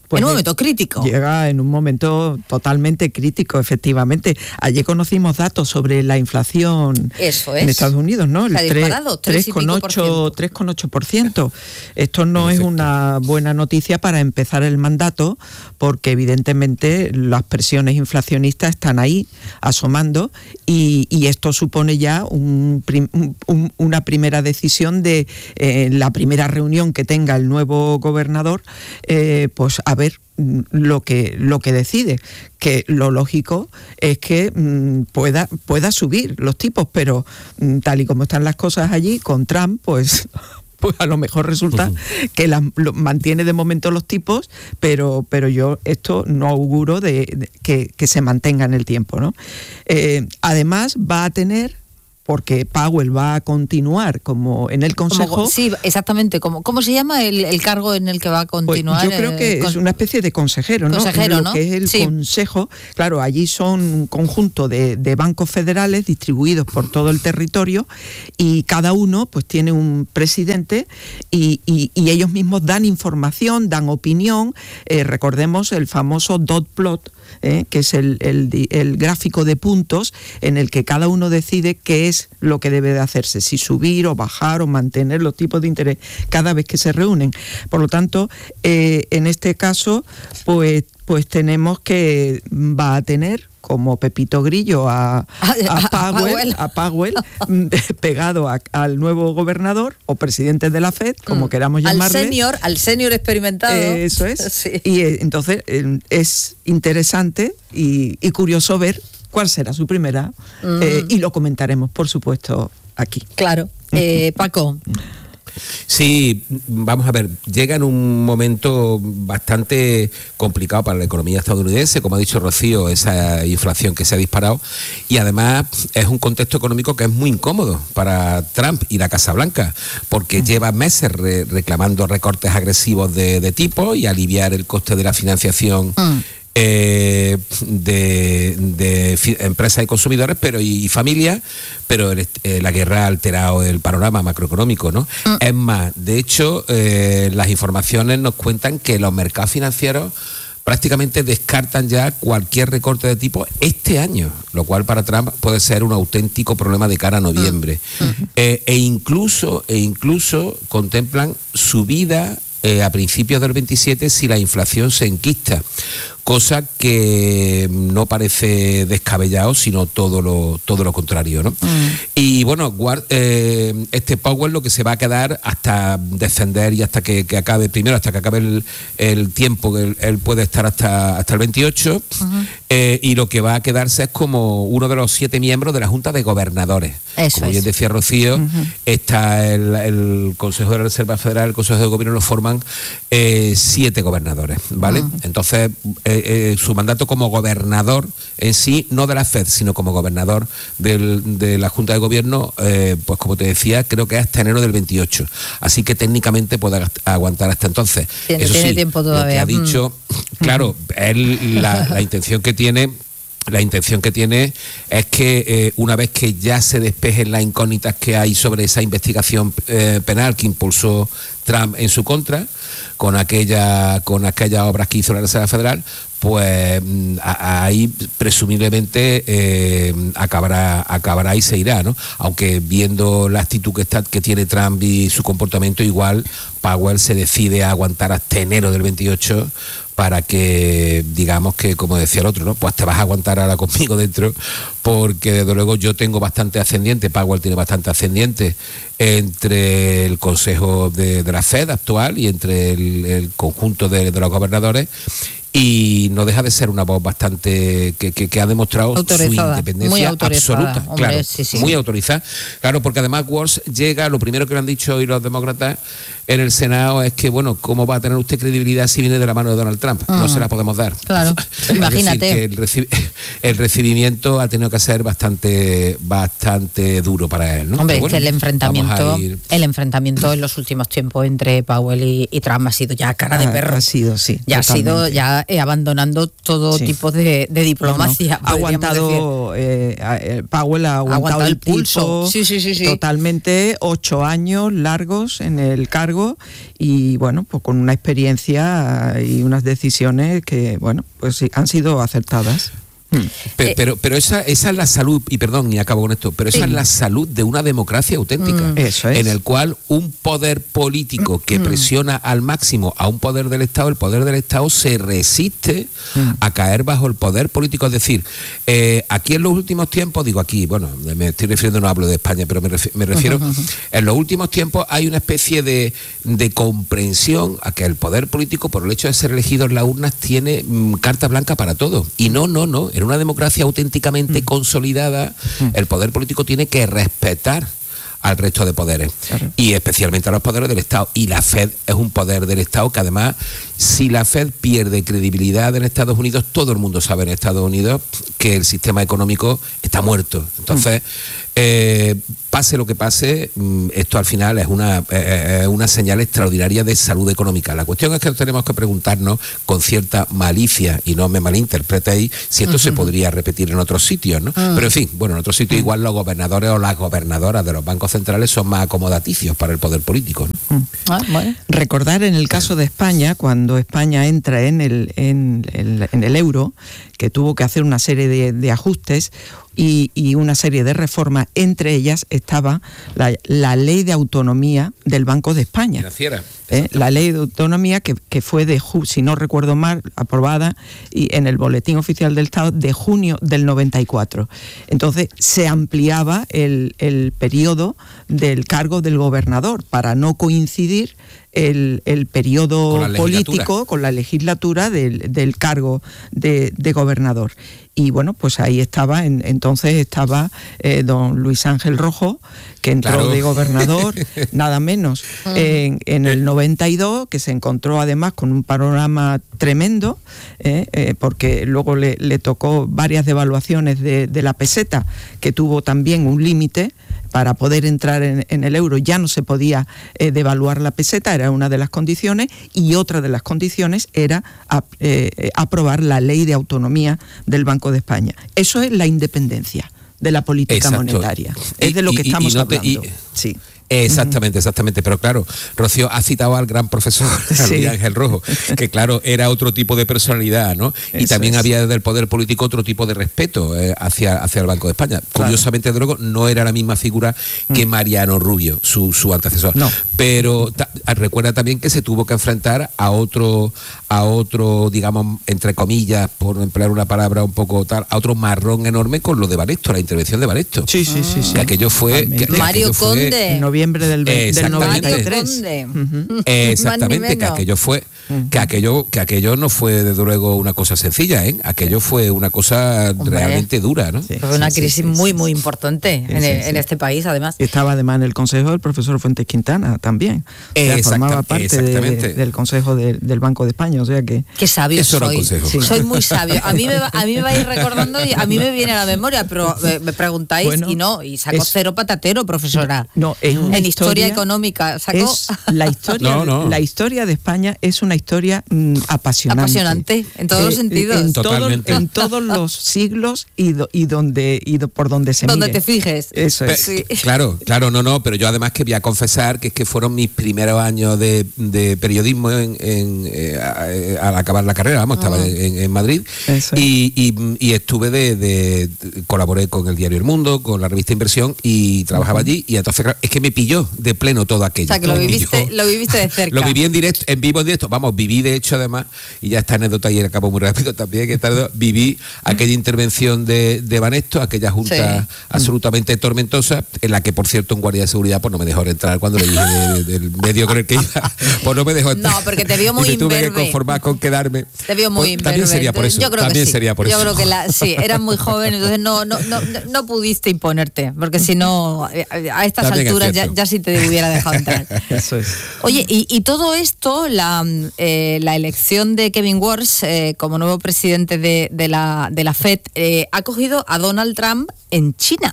en un momento crítico. Llega en un momento totalmente crítico, efectivamente. Ayer conocimos datos sobre la inflación Eso es. en Estados Unidos, ¿no? El Se ha disparado, tres coma ocho por ciento. Esto no es una buena noticia para empezar el mandato, porque evidentemente las presiones inflacionistas están ahí asomando y, y esto supone ya un, un, una primera decisión de eh, la primera reunión que tenga el nuevo gobernador, eh, pues a ver lo que lo que decide, que lo lógico es que mmm, pueda pueda subir los tipos, pero mmm, tal y como están las cosas allí con Trump, pues pues a lo mejor resulta que la, lo, mantiene de momento los tipos, pero pero yo esto no auguro de, de que, que se mantenga en el tiempo, ¿no? Eh, además va a tener, porque Powell va a continuar como en el Consejo. Como, sí, exactamente. Como, ¿Cómo se llama el, el cargo en el que va a continuar? Pues yo creo que eh, con, es una especie de consejero, ¿no? Consejero, Lo ¿no? que es el sí. Consejo, claro, allí son un conjunto de, de bancos federales distribuidos por todo el territorio y cada uno pues tiene un presidente y, y, y ellos mismos dan información, dan opinión. Eh, recordemos el famoso dot plot, Eh, que es el, el, el gráfico de puntos en el que cada uno decide qué es lo que debe de hacerse, si subir o bajar o mantener los tipos de interés cada vez que se reúnen. Por lo tanto, eh, en este caso, pues, pues tenemos que va a tener como Pepito Grillo a, a Powell, a Powell pegado a, al nuevo gobernador o presidente de la Fed, como mm. queramos llamarle. Al senior, al senior experimentado. Eh, eso es. Sí. Y eh, entonces eh, es interesante y, y curioso ver cuál será su primera mm. eh, y lo comentaremos, por supuesto, aquí. Claro. Eh, Paco. Sí, vamos a ver, llega en un momento bastante complicado para la economía estadounidense, como ha dicho Rocío, esa inflación que se ha disparado, y además es un contexto económico que es muy incómodo para Trump y la Casa Blanca, porque lleva meses re reclamando recortes agresivos de, de tipo y aliviar el coste de la financiación mm. Eh, de, de empresas y consumidores pero y, y familias, pero el, eh, la guerra ha alterado el panorama macroeconómico, ¿no? Mm. Es más, de hecho, eh, las informaciones nos cuentan que los mercados financieros prácticamente descartan ya cualquier recorte de tipo este año, lo cual para Trump puede ser un auténtico problema de cara a noviembre. Mm. Eh, e incluso, e incluso contemplan subida Eh, a principios del veintisiete si la inflación se enquista, cosa que no parece descabellado, sino todo lo todo lo contrario, ¿no? Mm. Y bueno, guard, eh, este Powell lo que se va a quedar hasta descender y hasta que, que acabe, primero hasta que acabe el, el tiempo que él, él puede estar hasta, hasta el veintiocho, uh-huh. eh, y lo que va a quedarse es como uno de los siete miembros de la Junta de Gobernadores. Eso como es. Bien decía Rocío, uh-huh. está el, el Consejo de la Reserva Federal, el Consejo de Gobierno lo forman eh, siete gobernadores, ¿vale? Uh-huh. Entonces, eh, eh, su mandato como gobernador en sí, no de la Fed, sino como gobernador del, de la Junta de Gobierno, eh, pues como te decía, creo que es hasta enero del veintiocho. Así que técnicamente puede aguantar hasta entonces. Tiene, Eso tiene sí, tiempo todavía. Lo que ha dicho, mm. claro, él, la, la intención que tiene... La intención que tiene es que eh, una vez que ya se despejen las incógnitas que hay sobre esa investigación eh, penal que impulsó Trump en su contra, con aquella con aquellas obras que hizo la Reserva Federal, pues a, ahí presumiblemente eh, acabará acabará y se irá, ¿no? Aunque viendo la actitud que está que tiene Trump y su comportamiento, igual Powell se decide a aguantar hasta enero del veintiocho para que, digamos que, como decía el otro, ¿no? Pues te vas a aguantar ahora conmigo dentro, porque desde luego yo tengo bastante ascendiente, Powell tiene bastante ascendiente entre el Consejo de, de la Fed actual y entre el, el conjunto de, de los gobernadores, y no deja de ser una voz bastante que, que, que ha demostrado autorizada, su independencia muy autorizada, absoluta, hombre, claro, sí, sí. muy autorizada, claro, porque además Walsh llega, lo primero que le han dicho hoy los demócratas en el Senado es que, bueno, ¿cómo va a tener usted credibilidad si viene de la mano de Donald Trump? Uh-huh. No se la podemos dar. Claro, imagínate. Decir, que el, reci el recibimiento ha tenido que ser bastante bastante duro para él, ¿no? Hombre, bueno, es que el enfrentamiento, el enfrentamiento en los últimos tiempos entre Powell y, y Trump ha sido ya cara de perro. Ha sido, sí. Ya totalmente. ha sido ya eh, abandonando todo Sí. tipo de, de diplomacia. No, no. Ha aguantado, eh, eh, Powell ha aguantado, aguantado el el pulso, pulso. Sí, sí, sí, sí. totalmente, ocho años largos en el cargo y bueno, pues con una experiencia y unas decisiones que, bueno, pues sí, han sido acertadas. Pero, pero, pero esa, esa es la salud, y perdón, y acabo con esto, pero esa Sí. es la salud de una democracia auténtica, Mm. Eso es. en el cual un poder político que Mm. presiona al máximo a un poder del Estado, el poder del Estado se resiste Mm. a caer bajo el poder político. Es decir, eh, aquí en los últimos tiempos, digo aquí, bueno, me estoy refiriendo, no hablo de España, pero me refiero, me refiero en los últimos tiempos hay una especie de, de comprensión a que el poder político, por el hecho de ser elegido en las urnas, tiene mm, carta blanca para todo. Y no, no, no. En una democracia auténticamente consolidada, el poder político tiene que respetar al resto de poderes, y especialmente a los poderes del Estado. Y la Fed es un poder del Estado que, además, si la Fed pierde credibilidad en Estados Unidos, todo el mundo sabe en Estados Unidos que el sistema económico está muerto. Entonces, eh, pase lo que pase, esto al final es una, eh, una señal extraordinaria de salud económica. La cuestión es que tenemos que preguntarnos con cierta malicia, y no me malinterpretéis, si esto uh-huh. se podría repetir en otros sitios, ¿no? Uh-huh. Pero en fin, bueno, en otros sitios uh-huh. igual los gobernadores o las gobernadoras de los bancos centrales son más acomodaticios para el poder político, ¿no? Uh-huh. Ah, bueno. Recordar en el caso de España, cuando España entra en el, en el, en el euro, que tuvo que hacer una serie de, de ajustes y, y una serie de reformas, entre ellas estaba la, la ley de autonomía del Banco de España. Financiera. ¿Eh? La ley de autonomía que, que fue, de si no recuerdo mal, aprobada y en el Boletín Oficial del Estado de junio del noventa y cuatro. Entonces se ampliaba el, el periodo del cargo del gobernador para no coincidir el, el periodo con político con la legislatura del, del cargo de, de gobernador. Y bueno, pues ahí estaba, en, entonces estaba eh, don Luis Ángel Rojo, que entró claro. de gobernador, nada menos, en, en el noventa y dos, que se encontró además con un panorama tremendo, eh, eh, porque luego le, le tocó varias devaluaciones de, de la peseta, que tuvo también un límite. Para poder entrar en, en el euro ya no se podía eh, devaluar la peseta, era una de las condiciones, y otra de las condiciones era a, eh, aprobar la ley de autonomía del Banco de España. Eso es la independencia de la política Exacto. monetaria. Es de lo que y, estamos y no hablando. Te, y, sí. Exactamente, exactamente. Pero claro, Rocío ha citado al gran profesor sí. Ángel Rojo, que claro, era otro tipo de personalidad, ¿no? Y Eso también es. había desde el poder político otro tipo de respeto eh, hacia, hacia el Banco de España. Claro. Curiosamente, de luego, no era la misma figura que Mariano Rubio, su, su antecesor. No. Pero ta, recuerda también que se tuvo que enfrentar a otro, a otro, digamos, entre comillas, por emplear una palabra un poco tal, a otro marrón enorme con lo de Banesto, la intervención de Banesto. Sí, sí, sí. sí. Que aquello fue... Que, que Mario aquello Conde. Fue, noviembre del, del noventa y tres. Uh-huh. Exactamente, que aquello fue, que aquello, que aquello no fue desde luego una cosa sencilla, ¿eh? Aquello fue una cosa Hombre. realmente dura, ¿no? Sí, fue una crisis sí, sí, sí, muy, muy importante sí, en, sí, en sí. este país, además. Estaba además en el consejo del profesor Fuentes Quintana también. O sea, Exacta, formaba parte de, del consejo de, del Banco de España, o sea que... Qué sabio Eso soy. Sí. Soy muy sabio. A mí me va, a mí me va a ir recordando y a mí me viene a la memoria, pero me, me preguntáis bueno, y no, y saco es, cero patatero, profesora. No, es una en historia, historia económica sacó es la historia no, no. la historia de España es una historia mm, apasionante apasionante en todos eh, los sentidos en, todo, en todos los siglos y, do, y donde y do, por donde se donde mire. te fijes eso es sí. Claro, claro, no, no, pero yo además que voy a confesar que es que fueron mis primeros años de, de periodismo en, en, eh, a, al acabar la carrera, vamos, estaba uh-huh. en, en Madrid y, y, y estuve de, de, de colaboré con el diario El Mundo, con la revista Inversión y trabajaba uh-huh. allí y entonces claro, es que me pilló de pleno todo aquello. O sea, que lo viviste, pilló, lo viviste de cerca. Lo viví en directo, en vivo en directo. Vamos, viví de hecho además, y ya esta anécdota y acabo muy rápido también, que tarde, viví aquella intervención de, de Banesto, aquella junta sí. absolutamente tormentosa, en la que por cierto un guardia de seguridad pues no me dejó entrar cuando le dije de, de, del medio con el que iba, pues no me dejó entrar. No, porque te vio muy y me tuve imberbe. que conformar con quedarme. Te vio muy pues, también sería por eso. Yo creo también que sí. sería por Yo eso. creo que la, sí, eras muy joven, entonces no, no, no, no pudiste imponerte, porque si no, a estas también alturas ya, ya sí te hubiera dejado entrar. Eso es. Oye, y, y todo esto, la, eh, la elección de Kevin Warsh eh, como nuevo presidente de, de, la, de la Fed, eh, ha cogido a Donald Trump en China.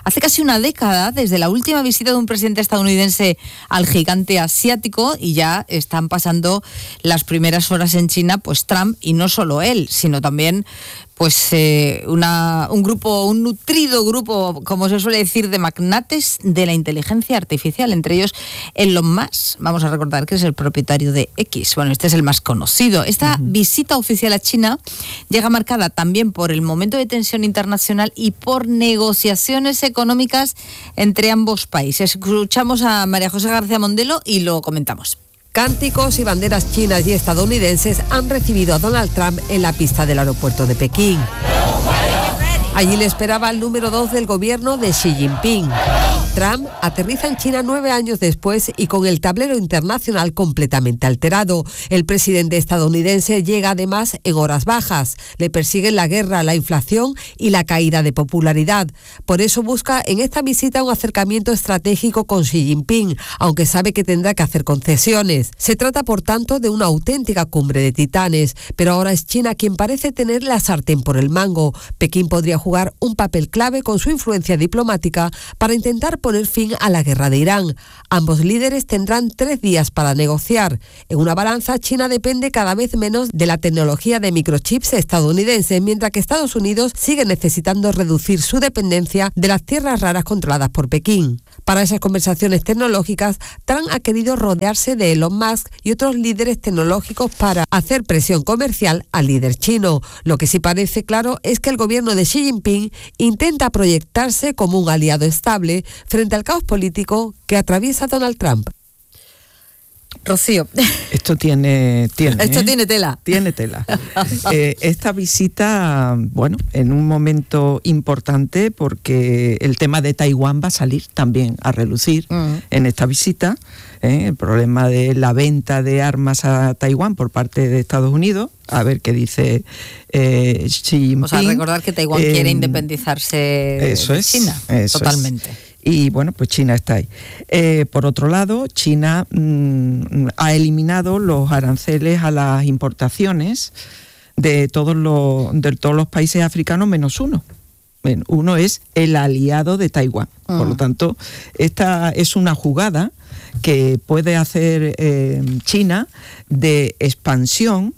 hace casi una década desde la última visita de un presidente estadounidense al gigante asiático, y ya están pasando las primeras horas en China, pues Trump, y no solo él, sino también pues eh, una, un grupo, un nutrido grupo, como se suele decir, de magnates de la inteligencia artificial, entre ellos Elon Musk. Vamos a recordar que es el propietario de X. Bueno, este es el más conocido. Esta uh-huh. visita oficial a China llega marcada también por el momento de tensión internacional y por negociaciones económicas entre ambos países. Escuchamos a María José García Mondelo y lo comentamos. Cánticos y banderas chinas y estadounidenses han recibido a Donald Trump en la pista del aeropuerto de Pekín. Allí le esperaba el número dos del gobierno de Xi Jinping. Trump aterriza en China nueve años después y con el tablero internacional completamente alterado. El presidente estadounidense llega además en horas bajas. Le persiguen la guerra, la inflación y la caída de popularidad. Por eso busca en esta visita un acercamiento estratégico con Xi Jinping, aunque sabe que tendrá que hacer concesiones. Se trata, por tanto, de una auténtica cumbre de titanes, pero ahora es China quien parece tener la sartén por el mango. Pekín podría jugar un papel clave con su influencia diplomática para intentar poner fin a la guerra de Irán. Ambos líderes tendrán tres días para negociar. En una balanza, China depende cada vez menos de la tecnología de microchips estadounidenses, mientras que Estados Unidos sigue necesitando reducir su dependencia de las tierras raras controladas por Pekín. Para esas conversaciones tecnológicas, Trump ha querido rodearse de Elon Musk y otros líderes tecnológicos para hacer presión comercial al líder chino. Lo que sí parece claro es que el gobierno de Xi Jinping intenta proyectarse como un aliado estable frente al caos político que atraviesa Donald Trump. Rocío. Esto tiene, tiene Esto ¿eh? tiene tela. Tiene tela. eh, esta visita, bueno, en un momento importante porque el tema de Taiwán va a salir también a relucir mm. en esta visita. ¿eh? El problema de la venta de armas a Taiwán por parte de Estados Unidos. A ver qué dice eh, Xi Jinping. O sea, recordar que Taiwán eh, quiere independizarse eso de es, China. Eso totalmente. Es. Y bueno, pues China está ahí. Eh, por otro lado, China mmm, ha eliminado los aranceles a las importaciones de todos los, de todos los países africanos menos uno. Bueno, uno es el aliado de Taiwán. Uh-huh. Por lo tanto, esta es una jugada que puede hacer eh, China de expansión,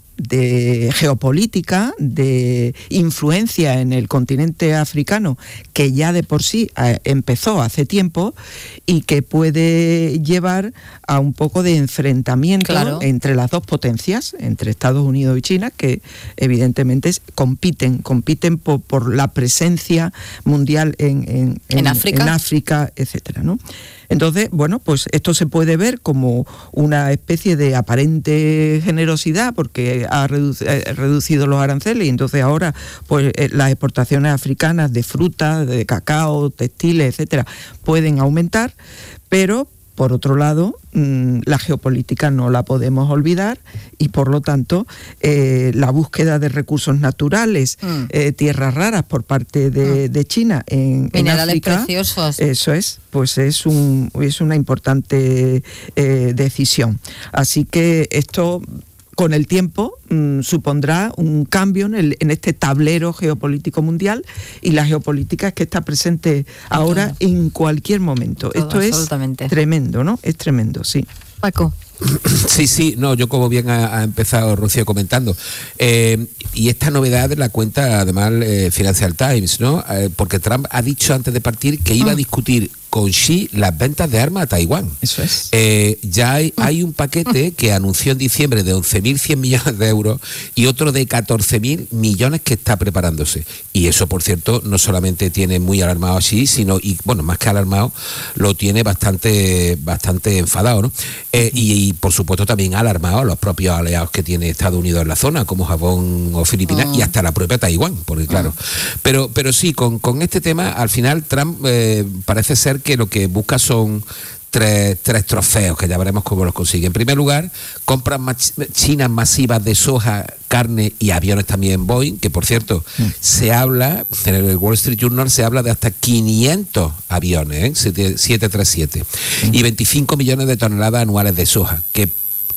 de geopolítica, de influencia en el continente africano, que ya de por sí eh, empezó hace tiempo y que puede llevar a un poco de enfrentamiento claro. entre las dos potencias, entre Estados Unidos y China, que evidentemente compiten, compiten por, por la presencia mundial en, en, en, ¿En África? en África, etcétera, ¿no? Entonces, bueno, pues esto se puede ver como una especie de aparente generosidad porque ha reduc- eh, reducido los aranceles y entonces ahora pues eh, las exportaciones africanas de frutas, de cacao, textiles, etcétera, pueden aumentar, pero por otro lado, mmm, la geopolítica no la podemos olvidar y por lo tanto eh, la búsqueda de recursos naturales, mm. eh, tierras raras por parte de, mm. de China en, en África, preciosos. Eso es, pues es un es una importante eh, decisión. Así que esto con el tiempo mmm, supondrá un cambio en, el, en este tablero geopolítico mundial y la geopolítica es que está presente ahora claro. en cualquier momento. Todo, Esto es tremendo, ¿no? Es tremendo, sí. Paco. Sí, sí, no, yo como bien ha, ha empezado Rocío comentando, eh, y esta novedad la cuenta además eh, Financial Times, ¿no? Eh, porque Trump ha dicho antes de partir que iba ah. a discutir con Xi las ventas de armas a Taiwán. Eso es. Eh, ya hay, hay un paquete que anunció en diciembre de once mil cien millones de euros y otro de catorce mil millones que está preparándose. Y eso, por cierto, no solamente tiene muy alarmado a Xi, sino, y bueno, más que alarmado, lo tiene bastante, bastante enfadado, ¿no? Eh, y, y por supuesto también ha alarmado a los propios aliados que tiene Estados Unidos en la zona, como Japón o Filipinas, oh. y hasta la propia Taiwán, porque claro. Oh. Pero, pero sí, con, con este tema, al final Trump eh, parece ser que lo que busca son tres, tres trofeos, que ya veremos cómo los consigue. En primer lugar, compras mach- chinas masivas de soja, carne y aviones también Boeing, que por cierto, mm. se habla, en el Wall Street Journal se habla de hasta quinientos aviones, ¿eh? siete trescientos siete, mm. y veinticinco millones de toneladas anuales de soja, que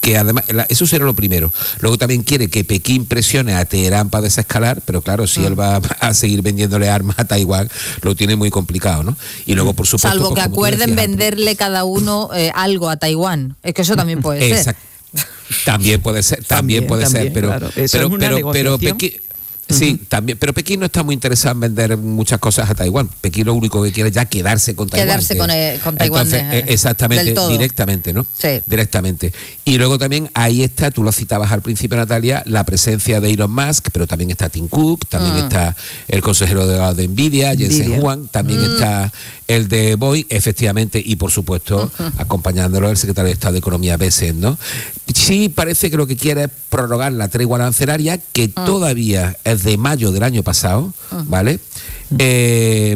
que además, eso será lo primero. Luego también quiere que Pekín presione a Teherán para desescalar, pero claro, si mm. él va a seguir vendiéndole armas a Taiwán, lo tiene muy complicado, ¿no? Y luego, por supuesto... Salvo que pues, acuerden decías, venderle cada uno eh, algo a Taiwán. Es que eso también puede Exacto. ser. También puede ser, también, también puede también, ser, pero, claro. pero, es una pero, pero Pekín... Sí, uh-huh. también, pero Pekín no está muy interesado en vender muchas cosas a Taiwán. Pekín lo único que quiere es ya quedarse con Taiwán. Quedarse que, con, el, con Taiwán. Entonces, de, exactamente, del todo. directamente, ¿no? Sí. Directamente. Y luego también ahí está, tú lo citabas al principio, Natalia, la presencia de Elon Musk, pero también está Tim Cook, también uh-huh. está el consejero de, de Nvidia, Jensen Huang, también uh-huh. está el de Boeing, efectivamente, y por supuesto, uh-huh. acompañándolo el secretario de Estado de Economía, Bessent, ¿no? Sí, parece que lo que quiere es prorrogar la tregua arancelaria, que uh-huh. todavía es de mayo del año pasado, uh-huh. ¿vale? Uh-huh. Eh,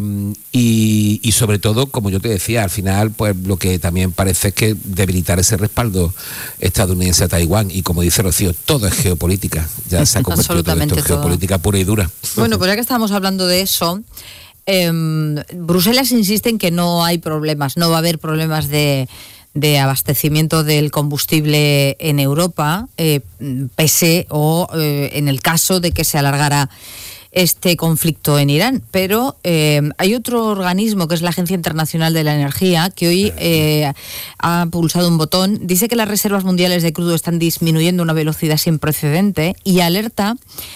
y, y sobre todo, como yo te decía, al final, pues lo que también parece es que debilitar ese respaldo estadounidense a Taiwán, y como dice Rocío, todo es geopolítica, ya se ha convertido todo esto en geopolítica pura y dura. Bueno, pues ya que estábamos hablando de eso, eh, Bruselas insiste en que no hay problemas, no va a haber problemas de... de abastecimiento del combustible en Europa, eh, pese o eh, en el caso de que se alargara este conflicto en Irán. Pero eh, hay otro organismo, que es la Agencia Internacional de la Energía, que hoy eh, ha pulsado un botón, dice que las reservas mundiales de crudo están disminuyendo a una velocidad sin precedente y alerta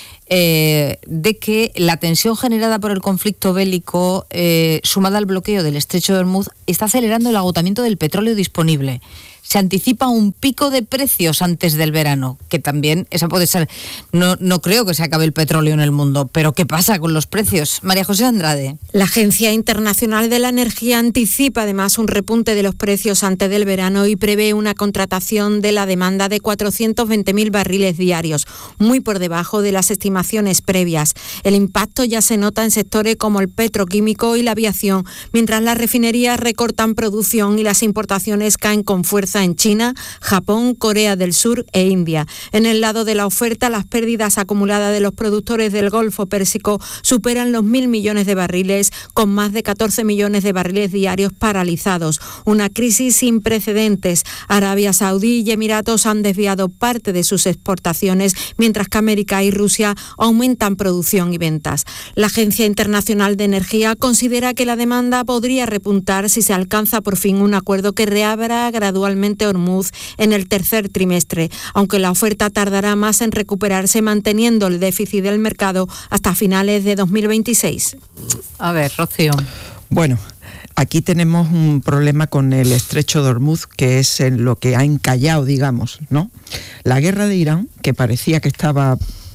Eh, de que la tensión generada por el conflicto bélico, eh, sumada al bloqueo del estrecho de Hormuz, está acelerando el agotamiento del petróleo disponible. Se anticipa un pico de precios antes del verano, que también, esa puede ser, no, no creo que se acabe el petróleo en el mundo, pero ¿qué pasa con los precios? María José Andrade. La Agencia Internacional de la Energía anticipa además un repunte de los precios antes del verano y prevé una contratación de la demanda de cuatrocientos veinte mil barriles diarios, muy por debajo de las estimaciones previas. El impacto ya se nota en sectores como el petroquímico y la aviación, mientras las refinerías recortan producción y las importaciones caen con fuerza en China, Japón, Corea del Sur e India. En el lado de la oferta, las pérdidas acumuladas de los productores del Golfo Pérsico superan los mil millones de barriles, con más de catorce millones de barriles diarios paralizados. Una crisis sin precedentes. Arabia Saudí y Emiratos han desviado parte de sus exportaciones, mientras que América y Rusia aumentan producción y ventas. La Agencia Internacional de Energía considera que la demanda podría repuntar si se alcanza por fin un acuerdo que reabra gradualmente Hormuz en el tercer trimestre, aunque la oferta tardará más en recuperarse, manteniendo el déficit del mercado hasta finales de dos mil veintiséis. A ver, Rocío. Bueno, aquí tenemos un problema con el estrecho de Hormuz, que es en lo que ha encallado, digamos, ¿no? La guerra de Irán, que parecía que estaba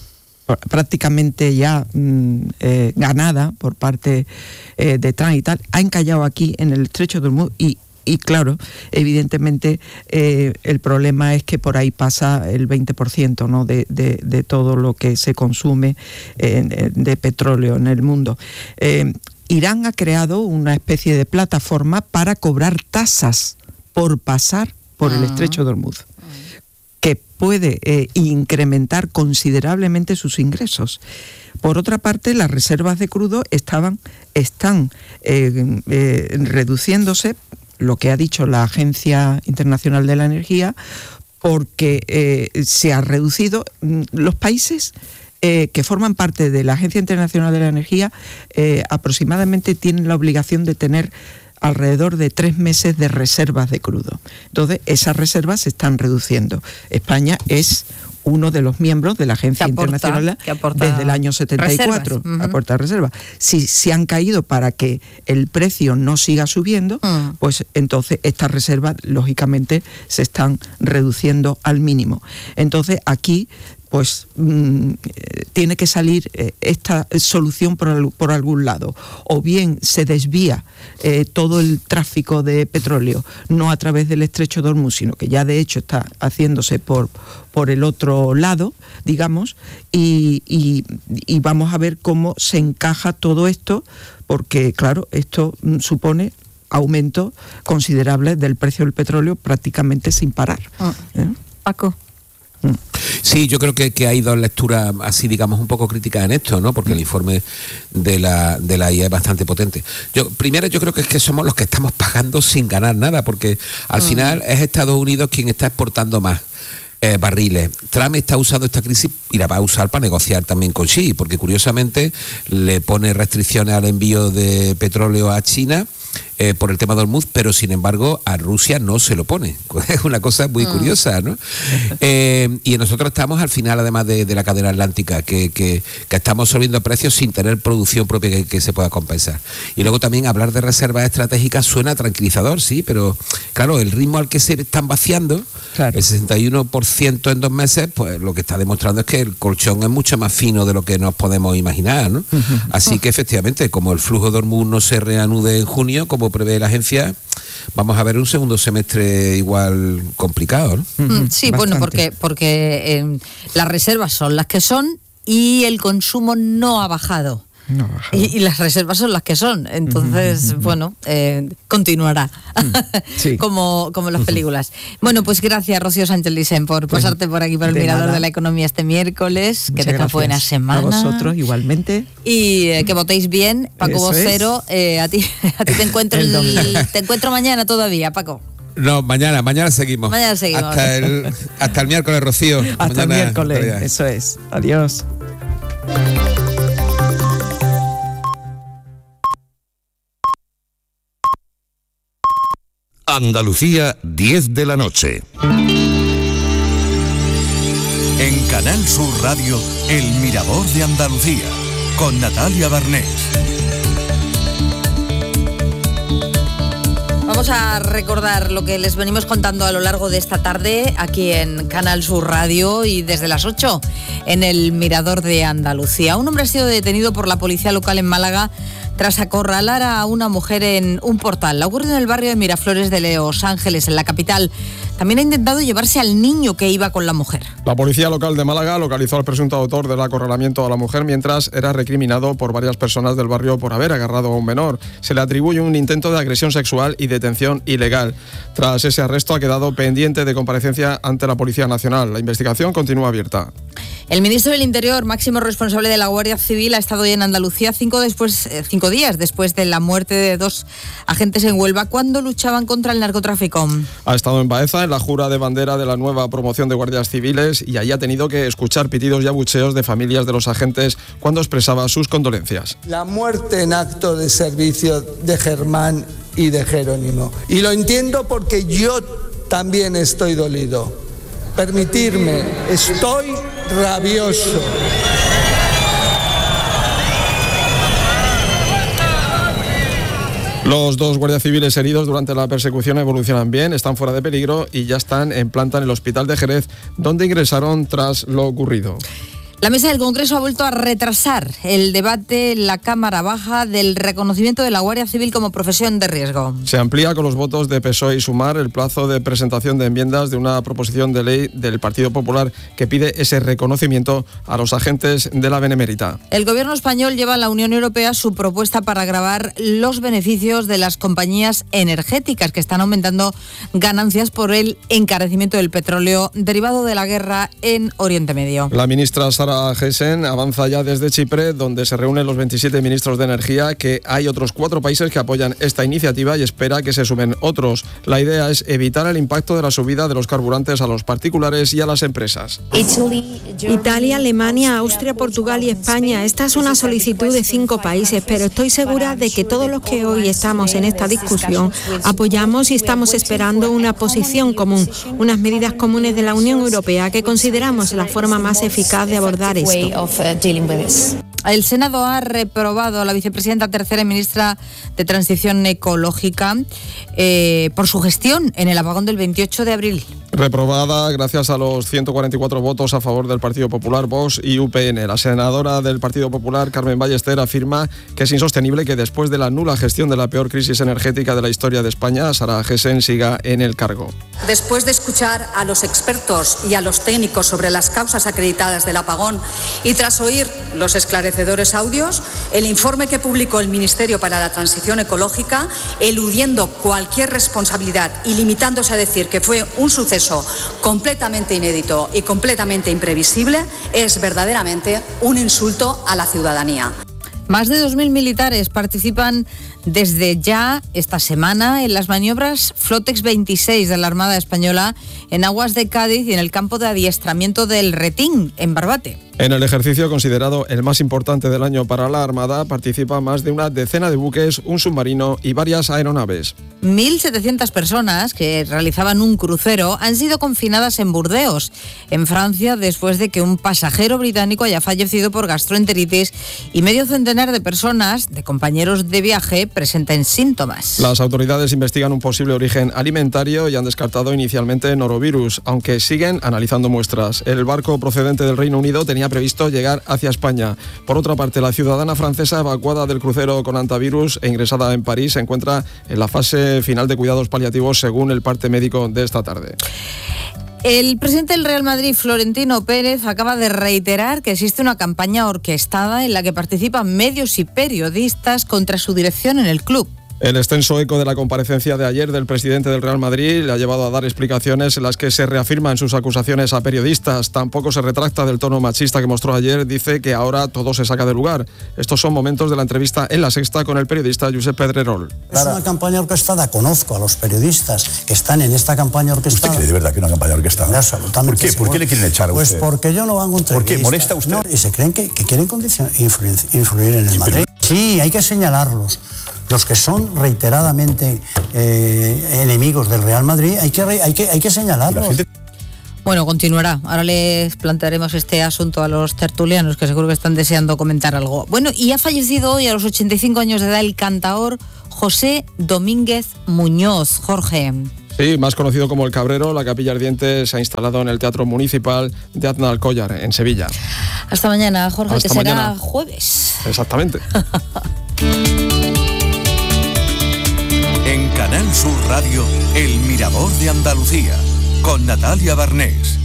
prácticamente ya mm, eh, ganada por parte eh, de Trump y tal, ha encallado aquí en el estrecho de Hormuz y Y claro, evidentemente eh, el problema es que por ahí pasa el veinte por ciento, ¿no? de, de, de todo lo que se consume eh, de petróleo en el mundo. Eh, Irán ha creado una especie de plataforma para cobrar tasas por pasar por el estrecho de Hormuz, que puede eh, incrementar considerablemente sus ingresos. Por otra parte, las reservas de crudo estaban, están eh, eh, reduciéndose, lo que ha dicho la Agencia Internacional de la Energía, porque eh, se ha reducido los países eh, que forman parte de la Agencia Internacional de la Energía, eh, aproximadamente tienen la obligación de tener alrededor de tres meses de reservas de crudo. Entonces, esas reservas se están reduciendo. España es uno de los miembros de la Agencia aporta, Internacional desde el año setenta y cuatro. Uh-huh. Aporta reservas. Si, si han caído para que el precio no siga subiendo, uh-huh. pues entonces estas reservas, lógicamente, se están reduciendo al mínimo. Entonces, aquí pues mmm, tiene que salir eh, esta solución por, por algún lado. O bien se desvía eh, todo el tráfico de petróleo, no a través del estrecho de Hormuz, sino que ya de hecho está haciéndose por, por el otro lado, digamos, y, y, y vamos a ver cómo se encaja todo esto, porque claro, esto mm, supone aumento considerable del precio del petróleo prácticamente sin parar. Oh. ¿Eh? Paco. Sí, yo creo que, que hay dos lecturas así, digamos, un poco críticas en esto, ¿no? Porque el informe de la, de la I E es bastante potente. Yo, primero, yo creo que es que somos los que estamos pagando sin ganar nada, porque al uh-huh. final es Estados Unidos quien está exportando más. eh, barriles. Trump está usando esta crisis y la va a usar para negociar también con Xi, porque curiosamente le pone restricciones al envío de petróleo a China eh, por el tema de Hormuz, pero sin embargo a Rusia no se lo pone. Es una cosa muy mm. curiosa, ¿no? Eh, y nosotros estamos al final, además de, de la cadena atlántica, que, que, que estamos subiendo precios sin tener producción propia que, que se pueda compensar. Y luego también hablar de reservas estratégicas suena tranquilizador, sí, pero claro, el ritmo al que se están vaciando, claro. el sesenta y uno por ciento en dos meses, pues lo que está demostrando es que el colchón es mucho más fino de lo que nos podemos imaginar, ¿no? Uh-huh. Así que efectivamente, como el flujo de Hormuz no se reanude en junio, como prevé la agencia, vamos a ver un segundo semestre igual complicado, ¿no? Uh-huh. Sí, Bastante. bueno, porque, porque eh, las reservas son las que son y el consumo no ha bajado. No, y, y las reservas son las que son, entonces, uh-huh, uh-huh. bueno, eh, continuará, uh-huh. sí. como, como las películas. Uh-huh. Bueno, pues gracias, Rocío Sánchez Lisen, por pues, pasarte por aquí por el de Mirador nada. de la Economía este miércoles. Muchas que tengas buena semana. A vosotros, igualmente. Y eh, que votéis bien, Paco Eso Vocero, es. eh, a ti a ti te encuentro el, el te encuentro mañana todavía, Paco. No, mañana, mañana seguimos. Mañana seguimos. Hasta el, hasta el miércoles, Rocío. Hasta mañana, el miércoles, todavía. Eso es. Adiós. Andalucía, diez de la noche. En Canal Sur Radio, El Mirador de Andalucía, con Natalia Barnés. Vamos a recordar lo que les venimos contando a lo largo de esta tarde aquí en Canal Sur Radio y desde las ocho en El Mirador de Andalucía. Un hombre ha sido detenido por la policía local en Málaga tras acorralar a una mujer en un portal. Ha ocurrido en el barrio de Miraflores de Los Ángeles, en la capital. También ha intentado llevarse al niño que iba con la mujer. La policía local de Málaga localizó al presunto autor del acorralamiento a la mujer mientras era recriminado por varias personas del barrio por haber agarrado a un menor. Se le atribuye un intento de agresión sexual y detención ilegal. Tras ese arresto ha quedado pendiente de comparecencia ante la Policía Nacional. La investigación continúa abierta. El ministro del Interior, máximo responsable de la Guardia Civil, ha estado hoy en Andalucía cinco, después, eh, cinco días después de la muerte de dos agentes en Huelva cuando luchaban contra el narcotráfico. Ha estado en Baeza, en la jura de bandera de la nueva promoción de guardias civiles, y allí ha tenido que escuchar pitidos y abucheos de familias de los agentes cuando expresaba sus condolencias. La muerte en acto de servicio de Germán y de Jerónimo. Y lo entiendo porque yo también estoy dolido. Permitirme, estoy rabioso. Los dos guardias civiles heridos durante la persecución evolucionan bien, están fuera de peligro y ya están en planta en el hospital de Jerez, donde ingresaron tras lo ocurrido. La mesa del Congreso ha vuelto a retrasar el debate en la Cámara Baja del reconocimiento de la Guardia Civil como profesión de riesgo. Se amplía con los votos de P S O E y Sumar el plazo de presentación de enmiendas de una proposición de ley del Partido Popular que pide ese reconocimiento a los agentes de la Benemérita. El Gobierno español lleva a la Unión Europea su propuesta para gravar los beneficios de las compañías energéticas que están aumentando ganancias por el encarecimiento del petróleo derivado de la guerra en Oriente Medio. La ministra Sara Gessen avanza ya desde Chipre, donde se reúnen los veintisiete ministros de Energía, que hay otros cuatro países que apoyan esta iniciativa y espera que se sumen otros. La idea es evitar el impacto de la subida de los carburantes a los particulares y a las empresas. Italia, Alemania, Austria, Portugal y España. Esta es una solicitud de cinco países, pero estoy segura de que todos los que hoy estamos en esta discusión apoyamos y estamos esperando una posición común, unas medidas comunes de la Unión Europea que consideramos la forma más eficaz de abordar esto. El Senado ha reprobado a la vicepresidenta tercera y ministra de Transición Ecológica eh, por su gestión en el apagón del veintiocho de abril. Reprobada gracias a los ciento cuarenta y cuatro votos a favor del Partido Popular, Vox y U P N. La senadora del Partido Popular, Carmen Ballester, afirma que es insostenible que después de la nula gestión de la peor crisis energética de la historia de España, Sara Gessen siga en el cargo. Después de escuchar a los expertos y a los técnicos sobre las causas acreditadas del apagón y tras oír los esclarecedores audios, el informe que publicó el Ministerio para la Transición Ecológica, eludiendo cualquier responsabilidad y limitándose a decir que fue un suceso completamente inédito y completamente imprevisible, es verdaderamente un insulto a la ciudadanía. Más de dos mil militares participan desde ya esta semana en las maniobras Flotex veintiséis de la Armada Española en aguas de Cádiz y en el campo de adiestramiento del Retín, en Barbate. En el ejercicio, considerado el más importante del año para la Armada, participan más de una decena de buques, un submarino y varias aeronaves. mil setecientas personas que realizaban un crucero han sido confinadas en Burdeos, en Francia, después de que un pasajero británico haya fallecido por gastroenteritis y medio centenar de personas, de compañeros de viaje, presenten síntomas. Las autoridades investigan un posible origen alimentario y han descartado inicialmente norovirus, aunque siguen analizando muestras. El barco procedente del Reino Unido tenía previsto llegar hacia España. Por otra parte, la ciudadana francesa evacuada del crucero con antivirus e ingresada en París se encuentra en la fase final de cuidados paliativos, según el parte médico de esta tarde. El presidente del Real Madrid, Florentino Pérez, acaba de reiterar que existe una campaña orquestada en la que participan medios y periodistas contra su dirección en el club. El extenso eco de la comparecencia de ayer del presidente del Real Madrid le ha llevado a dar explicaciones en las que se reafirman sus acusaciones a periodistas. Tampoco se retracta del tono machista que mostró ayer. Dice que ahora todo se saca de lugar. Estos son momentos de la entrevista en La Sexta con el periodista Josep Pedrerol. Es una campaña orquestada. Conozco a los periodistas que están en esta campaña orquestada. ¿Usted cree de verdad que es una campaña orquestada? Absolutamente. ¿Por qué? ¿Por qué le quieren echar a usted? Pues porque yo no hago entrevistas. ¿Por qué? ¿Molesta a usted? No, y se creen que, que quieren condicion- influir, influir en el sí, Madrid. Pero... Sí, hay que señalarlos. Los que son reiteradamente eh, enemigos del Real Madrid, hay que, hay que, hay que señalarlos. Bueno, continuará. Ahora les plantearemos este asunto a los tertulianos, que seguro que están deseando comentar algo. Bueno, y ha fallecido hoy a los ochenta y cinco años de edad el cantaor José Domínguez Muñoz. Jorge. Sí, más conocido como El Cabrero, la Capilla Ardiente se ha instalado en el Teatro Municipal de Aznalcóllar, en Sevilla. Hasta mañana, Jorge, Hasta que mañana. será jueves. Exactamente. En Canal Sur Radio, El Mirador de Andalucía, con Natalia Barnés.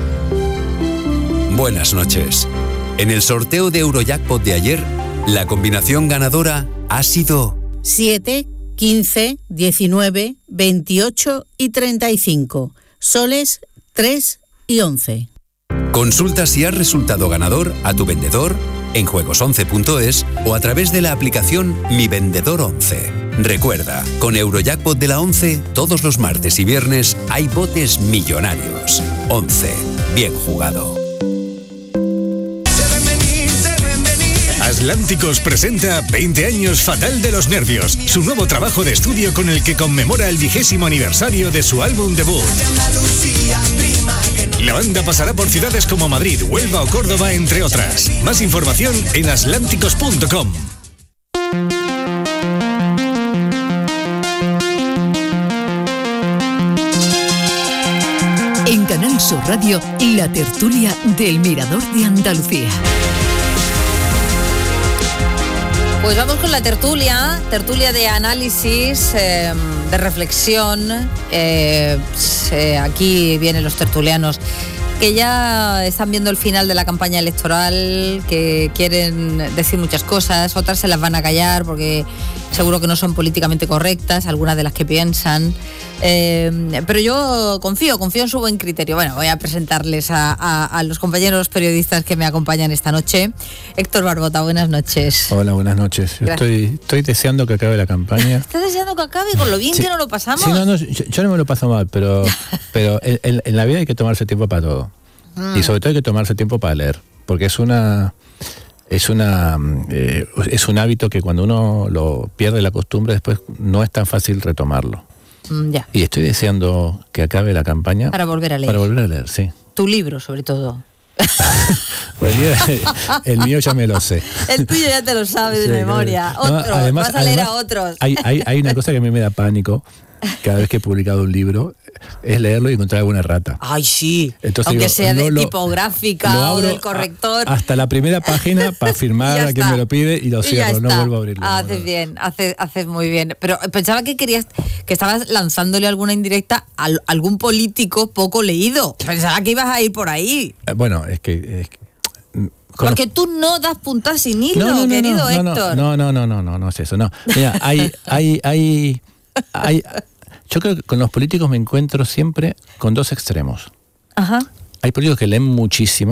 Buenas noches. En el sorteo de Eurojackpot de ayer, la combinación ganadora ha sido siete, quince, diecinueve, veintiocho y treinta y cinco. Soles tres y once. Consulta si has resultado ganador a tu vendedor en juegos once punto es o a través de la aplicación Mi Vendedor once. Recuerda, con Eurojackpot de la once, todos los martes y viernes hay botes millonarios. once. Bien jugado. Atlánticos presenta veinte años Fatal de los Nervios, su nuevo trabajo de estudio con el que conmemora el vigésimo aniversario de su álbum debut. La banda pasará por ciudades como Madrid, Huelva o Córdoba, entre otras. Más información en atlánticos punto com. En Canal Sur Radio, la tertulia del Mirador de Andalucía. Pues vamos con la tertulia, tertulia de análisis, eh, de reflexión. Eh, eh, aquí vienen los tertulianos que ya están viendo el final de la campaña electoral, que quieren decir muchas cosas, otras se las van a callar porque seguro que no son políticamente correctas, algunas de las que piensan. Eh, pero yo confío, confío en su buen criterio. Bueno, voy a presentarles a, a, a los compañeros periodistas que me acompañan esta noche. Héctor Barbota, buenas noches. Hola, buenas noches. Estoy, estoy deseando que acabe la campaña. ¿Estás deseando que acabe con lo bien sí, que no lo pasamos? Sí, no, no, yo, yo no me lo paso mal, pero, pero en, en, en la vida hay que tomarse tiempo para todo. Mm. Y sobre todo hay que tomarse tiempo para leer, porque es una... Es una eh, es un hábito que cuando uno lo pierde la costumbre después no es tan fácil retomarlo. Mm, ya. Y estoy deseando que acabe la campaña. Para volver a leer. Para volver a leer, sí. Tu libro, sobre todo. Pues el, el mío ya me lo sé. El tuyo ya te lo sabes de sí, memoria. No, otros, además, vas a leer además, a otros. Hay, hay, hay una cosa que a mí me da pánico cada vez que he publicado un libro, es leerlo y encontrar alguna rata. Ay, sí. Entonces, aunque digo, sea de no lo, tipográfica o del corrector. A, hasta la primera página para firmar a quien me lo pide y lo y cierro, no vuelvo a abrirlo. Haces no, bien, haces, haces muy bien. Pero pensaba que querías, que estabas lanzándole alguna indirecta a algún político poco leído. Pensaba que ibas a ir por ahí. Bueno, es que... Es que Porque tú no das puntas sin hilo, no, no, querido no, no, Héctor. No, no, no, no, no, no es eso, no. Mira, hay, hay, hay, hay, yo creo que con los políticos me encuentro siempre con dos extremos. Ajá. Hay políticos que leen muchísimo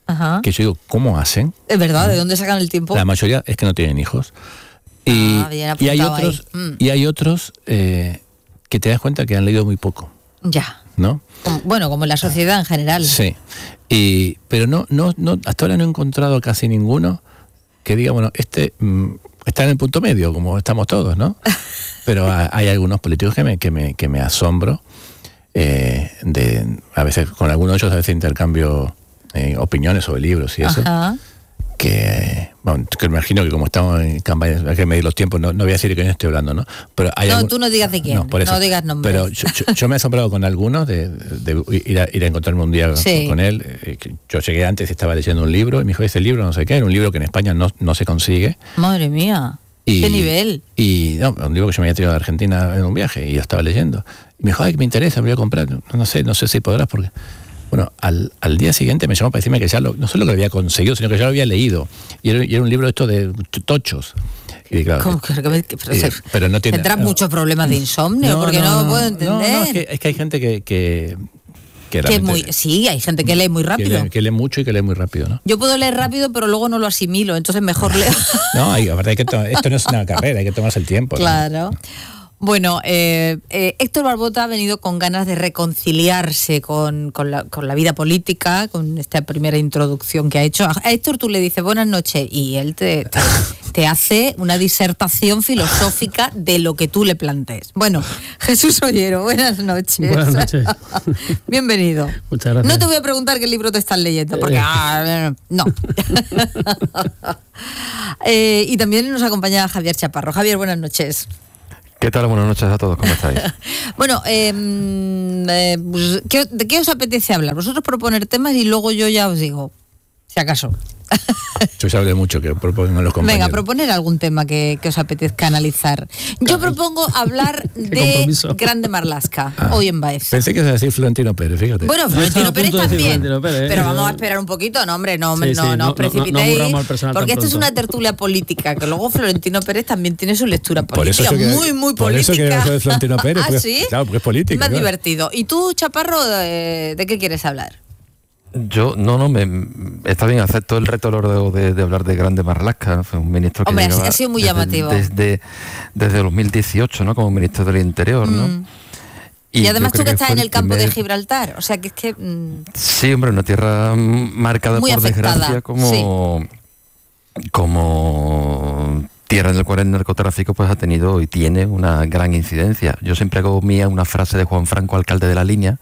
Ajá. que yo digo, ¿cómo hacen? Es verdad, ¿de dónde sacan el tiempo? La mayoría es que no tienen hijos. Y, Ah, bien y hay apuntado otros, ahí. Mm. y hay otros eh, que te das cuenta que han leído muy poco, Ya. ¿no? Como- Bueno, como en la sociedad en general. Sí. Y, pero no, no, no, hasta ahora no he encontrado casi ninguno que diga, bueno, este mm, está en el punto medio, como estamos todos, ¿no? Pero ha- hay algunos políticos que me, que me, que me asombro. Eh, de, a veces, con algunos de ellos a veces intercambio eh, opiniones sobre libros y eso. Ajá. Que, bueno, que me imagino que como estamos en campaña, hay que medir los tiempos, no, no voy a decir de quién estoy hablando, ¿no? Pero hay No, algún- tú no digas de quién, No, por eso. no digas nombres. Pero yo, yo- yo me he asombrado con algunos de, de ir, a, ir a encontrarme un día Sí. con él. eh, que yo llegué antes y estaba leyendo un libro y me dijo, ese libro no sé qué, era un libro que en España no, no se consigue. Madre mía. Y, ¿Qué nivel? Y no, un libro que yo me había traído de Argentina en un viaje y yo estaba leyendo. Y me dijo, ay, que me interesa, me voy a comprar. No, no sé, no sé si podrás porque... Bueno, al, al día siguiente me llamó para decirme que ya lo, no solo lo había conseguido, sino que ya lo había leído. Y era, y era un libro esto de tochos. Y claro, ¿Cómo que- que- que- pero eh, se- pero no tiene... Tendrás no. muchos problemas de insomnio, porque no, lo puedo entender. No, no, es, que, es que hay gente que... que, que Que realmente- muy, sí, hay gente que lee muy que rápido. lee, que lee mucho y que lee muy rápido, ¿no? Yo puedo leer rápido, pero luego no lo asimilo, entonces mejor leo. No, hay, aparte hay que to- esto no es una carrera, hay que tomarse el tiempo, ¿no? Claro. Bueno, eh, eh, Héctor Barbota ha venido con ganas de reconciliarse con, con, la, con la vida política, con esta primera introducción que ha hecho. A Héctor tú le dices buenas noches y él te, te, te hace una disertación filosófica de lo que tú le plantees. Bueno, Jesús Ollero, buenas noches. Buenas noches. Bienvenido. Muchas gracias. No te voy a preguntar qué libro te estás leyendo, porque Eh. ah, no. Eh, y también nos acompaña Javier Chaparro. Javier, buenas noches. ¿Qué tal? Buenas noches a todos, ¿cómo estáis? Bueno, eh, eh, pues, ¿qué- ¿de qué os apetece hablar? Vosotros proponer temas y luego yo ya os digo, si acaso. Yo ya hablé mucho, que propongan los compañeros. Venga, proponer algún tema que, que os apetezca analizar. Yo propongo hablar de compromiso. Grande Marlaska, Ah. hoy en Baez. Pensé que ibas a decir Florentino Pérez, fíjate. Bueno, Florentino Pérez también. Pérez, Pero ¿eh? vamos a esperar un poquito, no, hombre, no, Sí, no, sí, no, no- os no- no precipitéis. aburramos al personal Porque tan esto es pronto. una tertulia política, que luego Florentino Pérez también tiene su lectura Por eso política, se queda- muy, muy por política. eso quería hablar de Florentino Pérez, ¿Ah, porque- sí? claro, porque es política, Más claro. divertido. ¿Y tú, Chaparro, eh, de qué quieres hablar? Yo, no, no, me, está bien, acepto el reto de, de, de hablar de Grande Marlaska, fue un ministro que Hombre, ha- llegaba ha sido muy desde- llamativo. Desde, desde dos mil dieciocho, ¿no? Como ministro del Interior, ¿no? Mm. Y, yo además tú creo que estás fue en el campo de primer- Gibraltar, o sea que es que... mm, Sí, hombre, una tierra mm, marcada Muy por afectada, desgracia como, como tierra en la cual el narcotráfico pues ha tenido y tiene una gran incidencia. Yo siempre hago mía una frase de Juan Franco, alcalde de La Línea,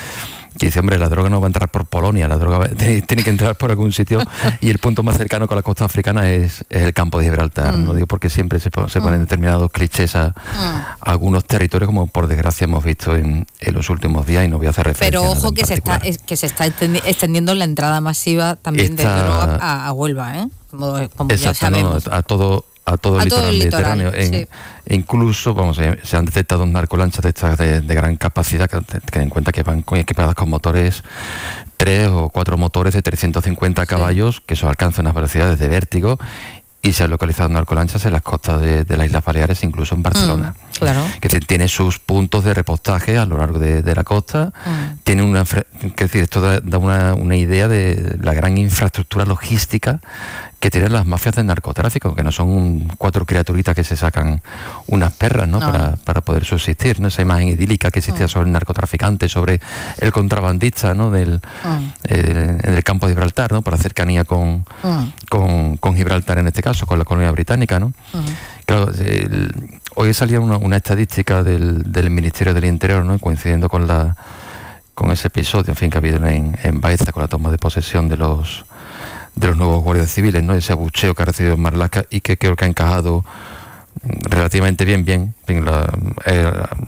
que dice, hombre, la droga no va a entrar por Polonia, la droga va- tiene, tiene que entrar por algún sitio y el punto más cercano con la costa africana es, es el campo de Gibraltar. Mm. No digo porque siempre se, pon- se ponen determinados clichés a, a algunos territorios, como por desgracia hemos visto en, en los últimos días, y no voy a hacer referencia Pero a nada ojo en que se está particular. es- que se está extendi- extendiendo la entrada masiva también de Esta- droga a, a Huelva, ¿eh? Como, como ya Exacto, no, sabemos. a todo a todo el A todo litoral el litoral, mediterráneo. En- sí. e incluso, vamos, eh, se han detectado narcolanchas de estas de, de gran capacidad, que, que den cuenta que van con, equipadas con motores, tres o cuatro motores de trescientos cincuenta caballos, que eso alcanza unas velocidades de vértigo, y se han localizado narcolanchas en las costas de, de las Islas Baleares, incluso en Barcelona. Mm, claro. Que se- tiene sus puntos de repostaje a lo largo de, de la costa. Mm. Tiene una, fre- que decir, esto da, da una, una idea de la gran infraestructura logística que tienen las mafias del narcotráfico, que no son cuatro criaturitas que se sacan unas perras, ¿no? No. Para, para poder subsistir, ¿no? Esa imagen idílica que existía Mm. sobre el narcotraficante, sobre el contrabandista, ¿no? Del, Mm. eh, en el campo de Gibraltar, ¿no? Por la cercanía con, Mm. con, con Gibraltar en este caso, con la colonia británica, ¿no? Claro, el- hoy salía una, una estadística del, del Ministerio del Interior, ¿no? Coincidiendo con la con ese episodio, en fin, que ha habido en, en Baeza con la toma de posesión de los de los nuevos guardias civiles, ¿no? Ese abucheo que ha recibido en Marlaska y que creo que ha encajado relativamente bien, bien. En fin, la- eh,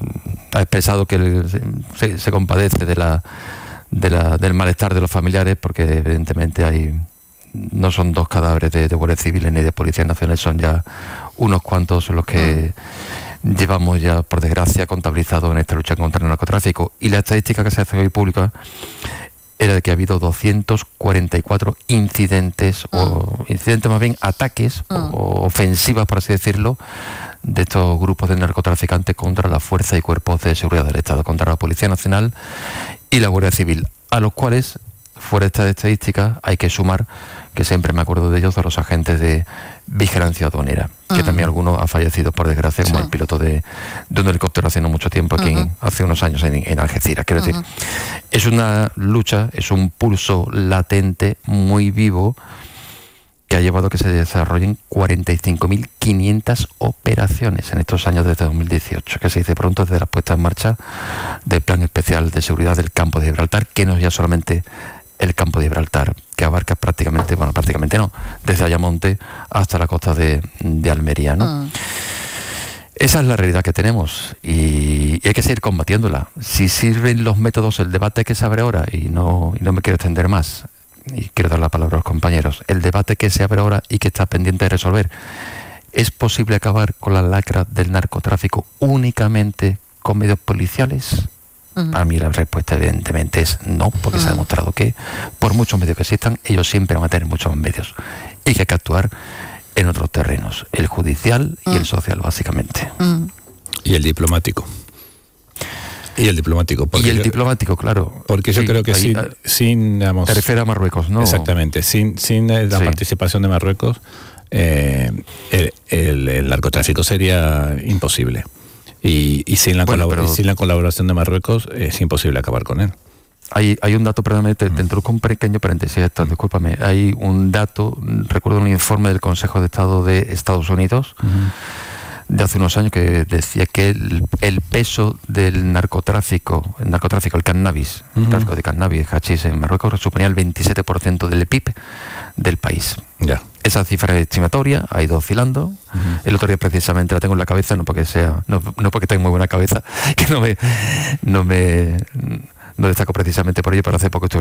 ha expresado que el- se, se compadece de la, de la del malestar de los familiares, porque evidentemente hay no son dos cadáveres de, de guardias civiles ni de policías nacionales, son ya unos cuantos los que llevamos ya, por desgracia, contabilizados en esta lucha contra el narcotráfico. Y la estadística que se hace hoy pública era de que ha habido doscientos cuarenta y cuatro incidentes, o incidentes más bien ataques, o ofensivas, por así decirlo, de estos grupos de narcotraficantes contra la fuerza y cuerpos de seguridad del Estado, contra la Policía Nacional y la Guardia Civil, a los cuales fuera de estas estadísticas hay que sumar, que siempre me acuerdo de ellos, a los agentes de vigilancia aduanera, que Uh-huh. también algunos han fallecido por desgracia, como Sí. el piloto de, de un helicóptero hace no mucho tiempo aquí, Uh-huh. en- hace unos años en, en Algeciras. Quiero Uh-huh. decir, es una lucha, es un pulso latente, muy vivo, que ha llevado a que se desarrollen cuarenta y cinco mil quinientas operaciones en estos años desde dos mil dieciocho, que se dice pronto desde la puesta en marcha del Plan Especial de Seguridad del Campo de Gibraltar, que no es ya solamente el Campo de Gibraltar, que abarca prácticamente, bueno, prácticamente no, desde Ayamonte hasta la costa de, de Almería, ¿no? Ah. Esa es la realidad que tenemos y, y hay que seguir combatiéndola. Si sirven los métodos, el debate que se abre ahora, y no, y no me quiero extender más, y quiero dar la palabra a los compañeros, el debate que se abre ahora y que está pendiente de resolver, ¿es posible acabar con la lacra del narcotráfico únicamente con medios policiales? Uh-huh. A mí la respuesta evidentemente es no, porque se ha demostrado que por muchos medios que existan, ellos siempre van a tener muchos más medios y que hay que actuar en otros terrenos, el judicial y el social básicamente. Mm. Y el diplomático. Y el diplomático. Porque Y el yo- diplomático, claro. Porque yo Sí, creo que ahí, sin, ah, sin digamos, te refieres a Marruecos, ¿no? Exactamente. Sin, sin eh, la Sí. participación de Marruecos, eh, el, el- el narcotráfico sería imposible. Y, y sin, la Bueno, colabor- pero- y sin la colaboración de Marruecos es imposible acabar con él. Hay, hay un dato, perdóname, te, te introduzco un pequeño paréntesis, Héctor, discúlpame. Hay un dato, recuerdo un informe del Consejo de Estado de Estados Unidos de hace unos años que decía que el, el peso del narcotráfico, el narcotráfico, el cannabis, el Ujú. tráfico de cannabis, hachís en Marruecos, suponía el veintisiete por ciento del P I B del país. Ya. Esa cifra es estimatoria, ha ido oscilando. El otro día precisamente la tengo en la cabeza, no porque sea, no, no porque tenga muy buena cabeza, que no me, no me, no destaco precisamente por ello, pero hace poco estuve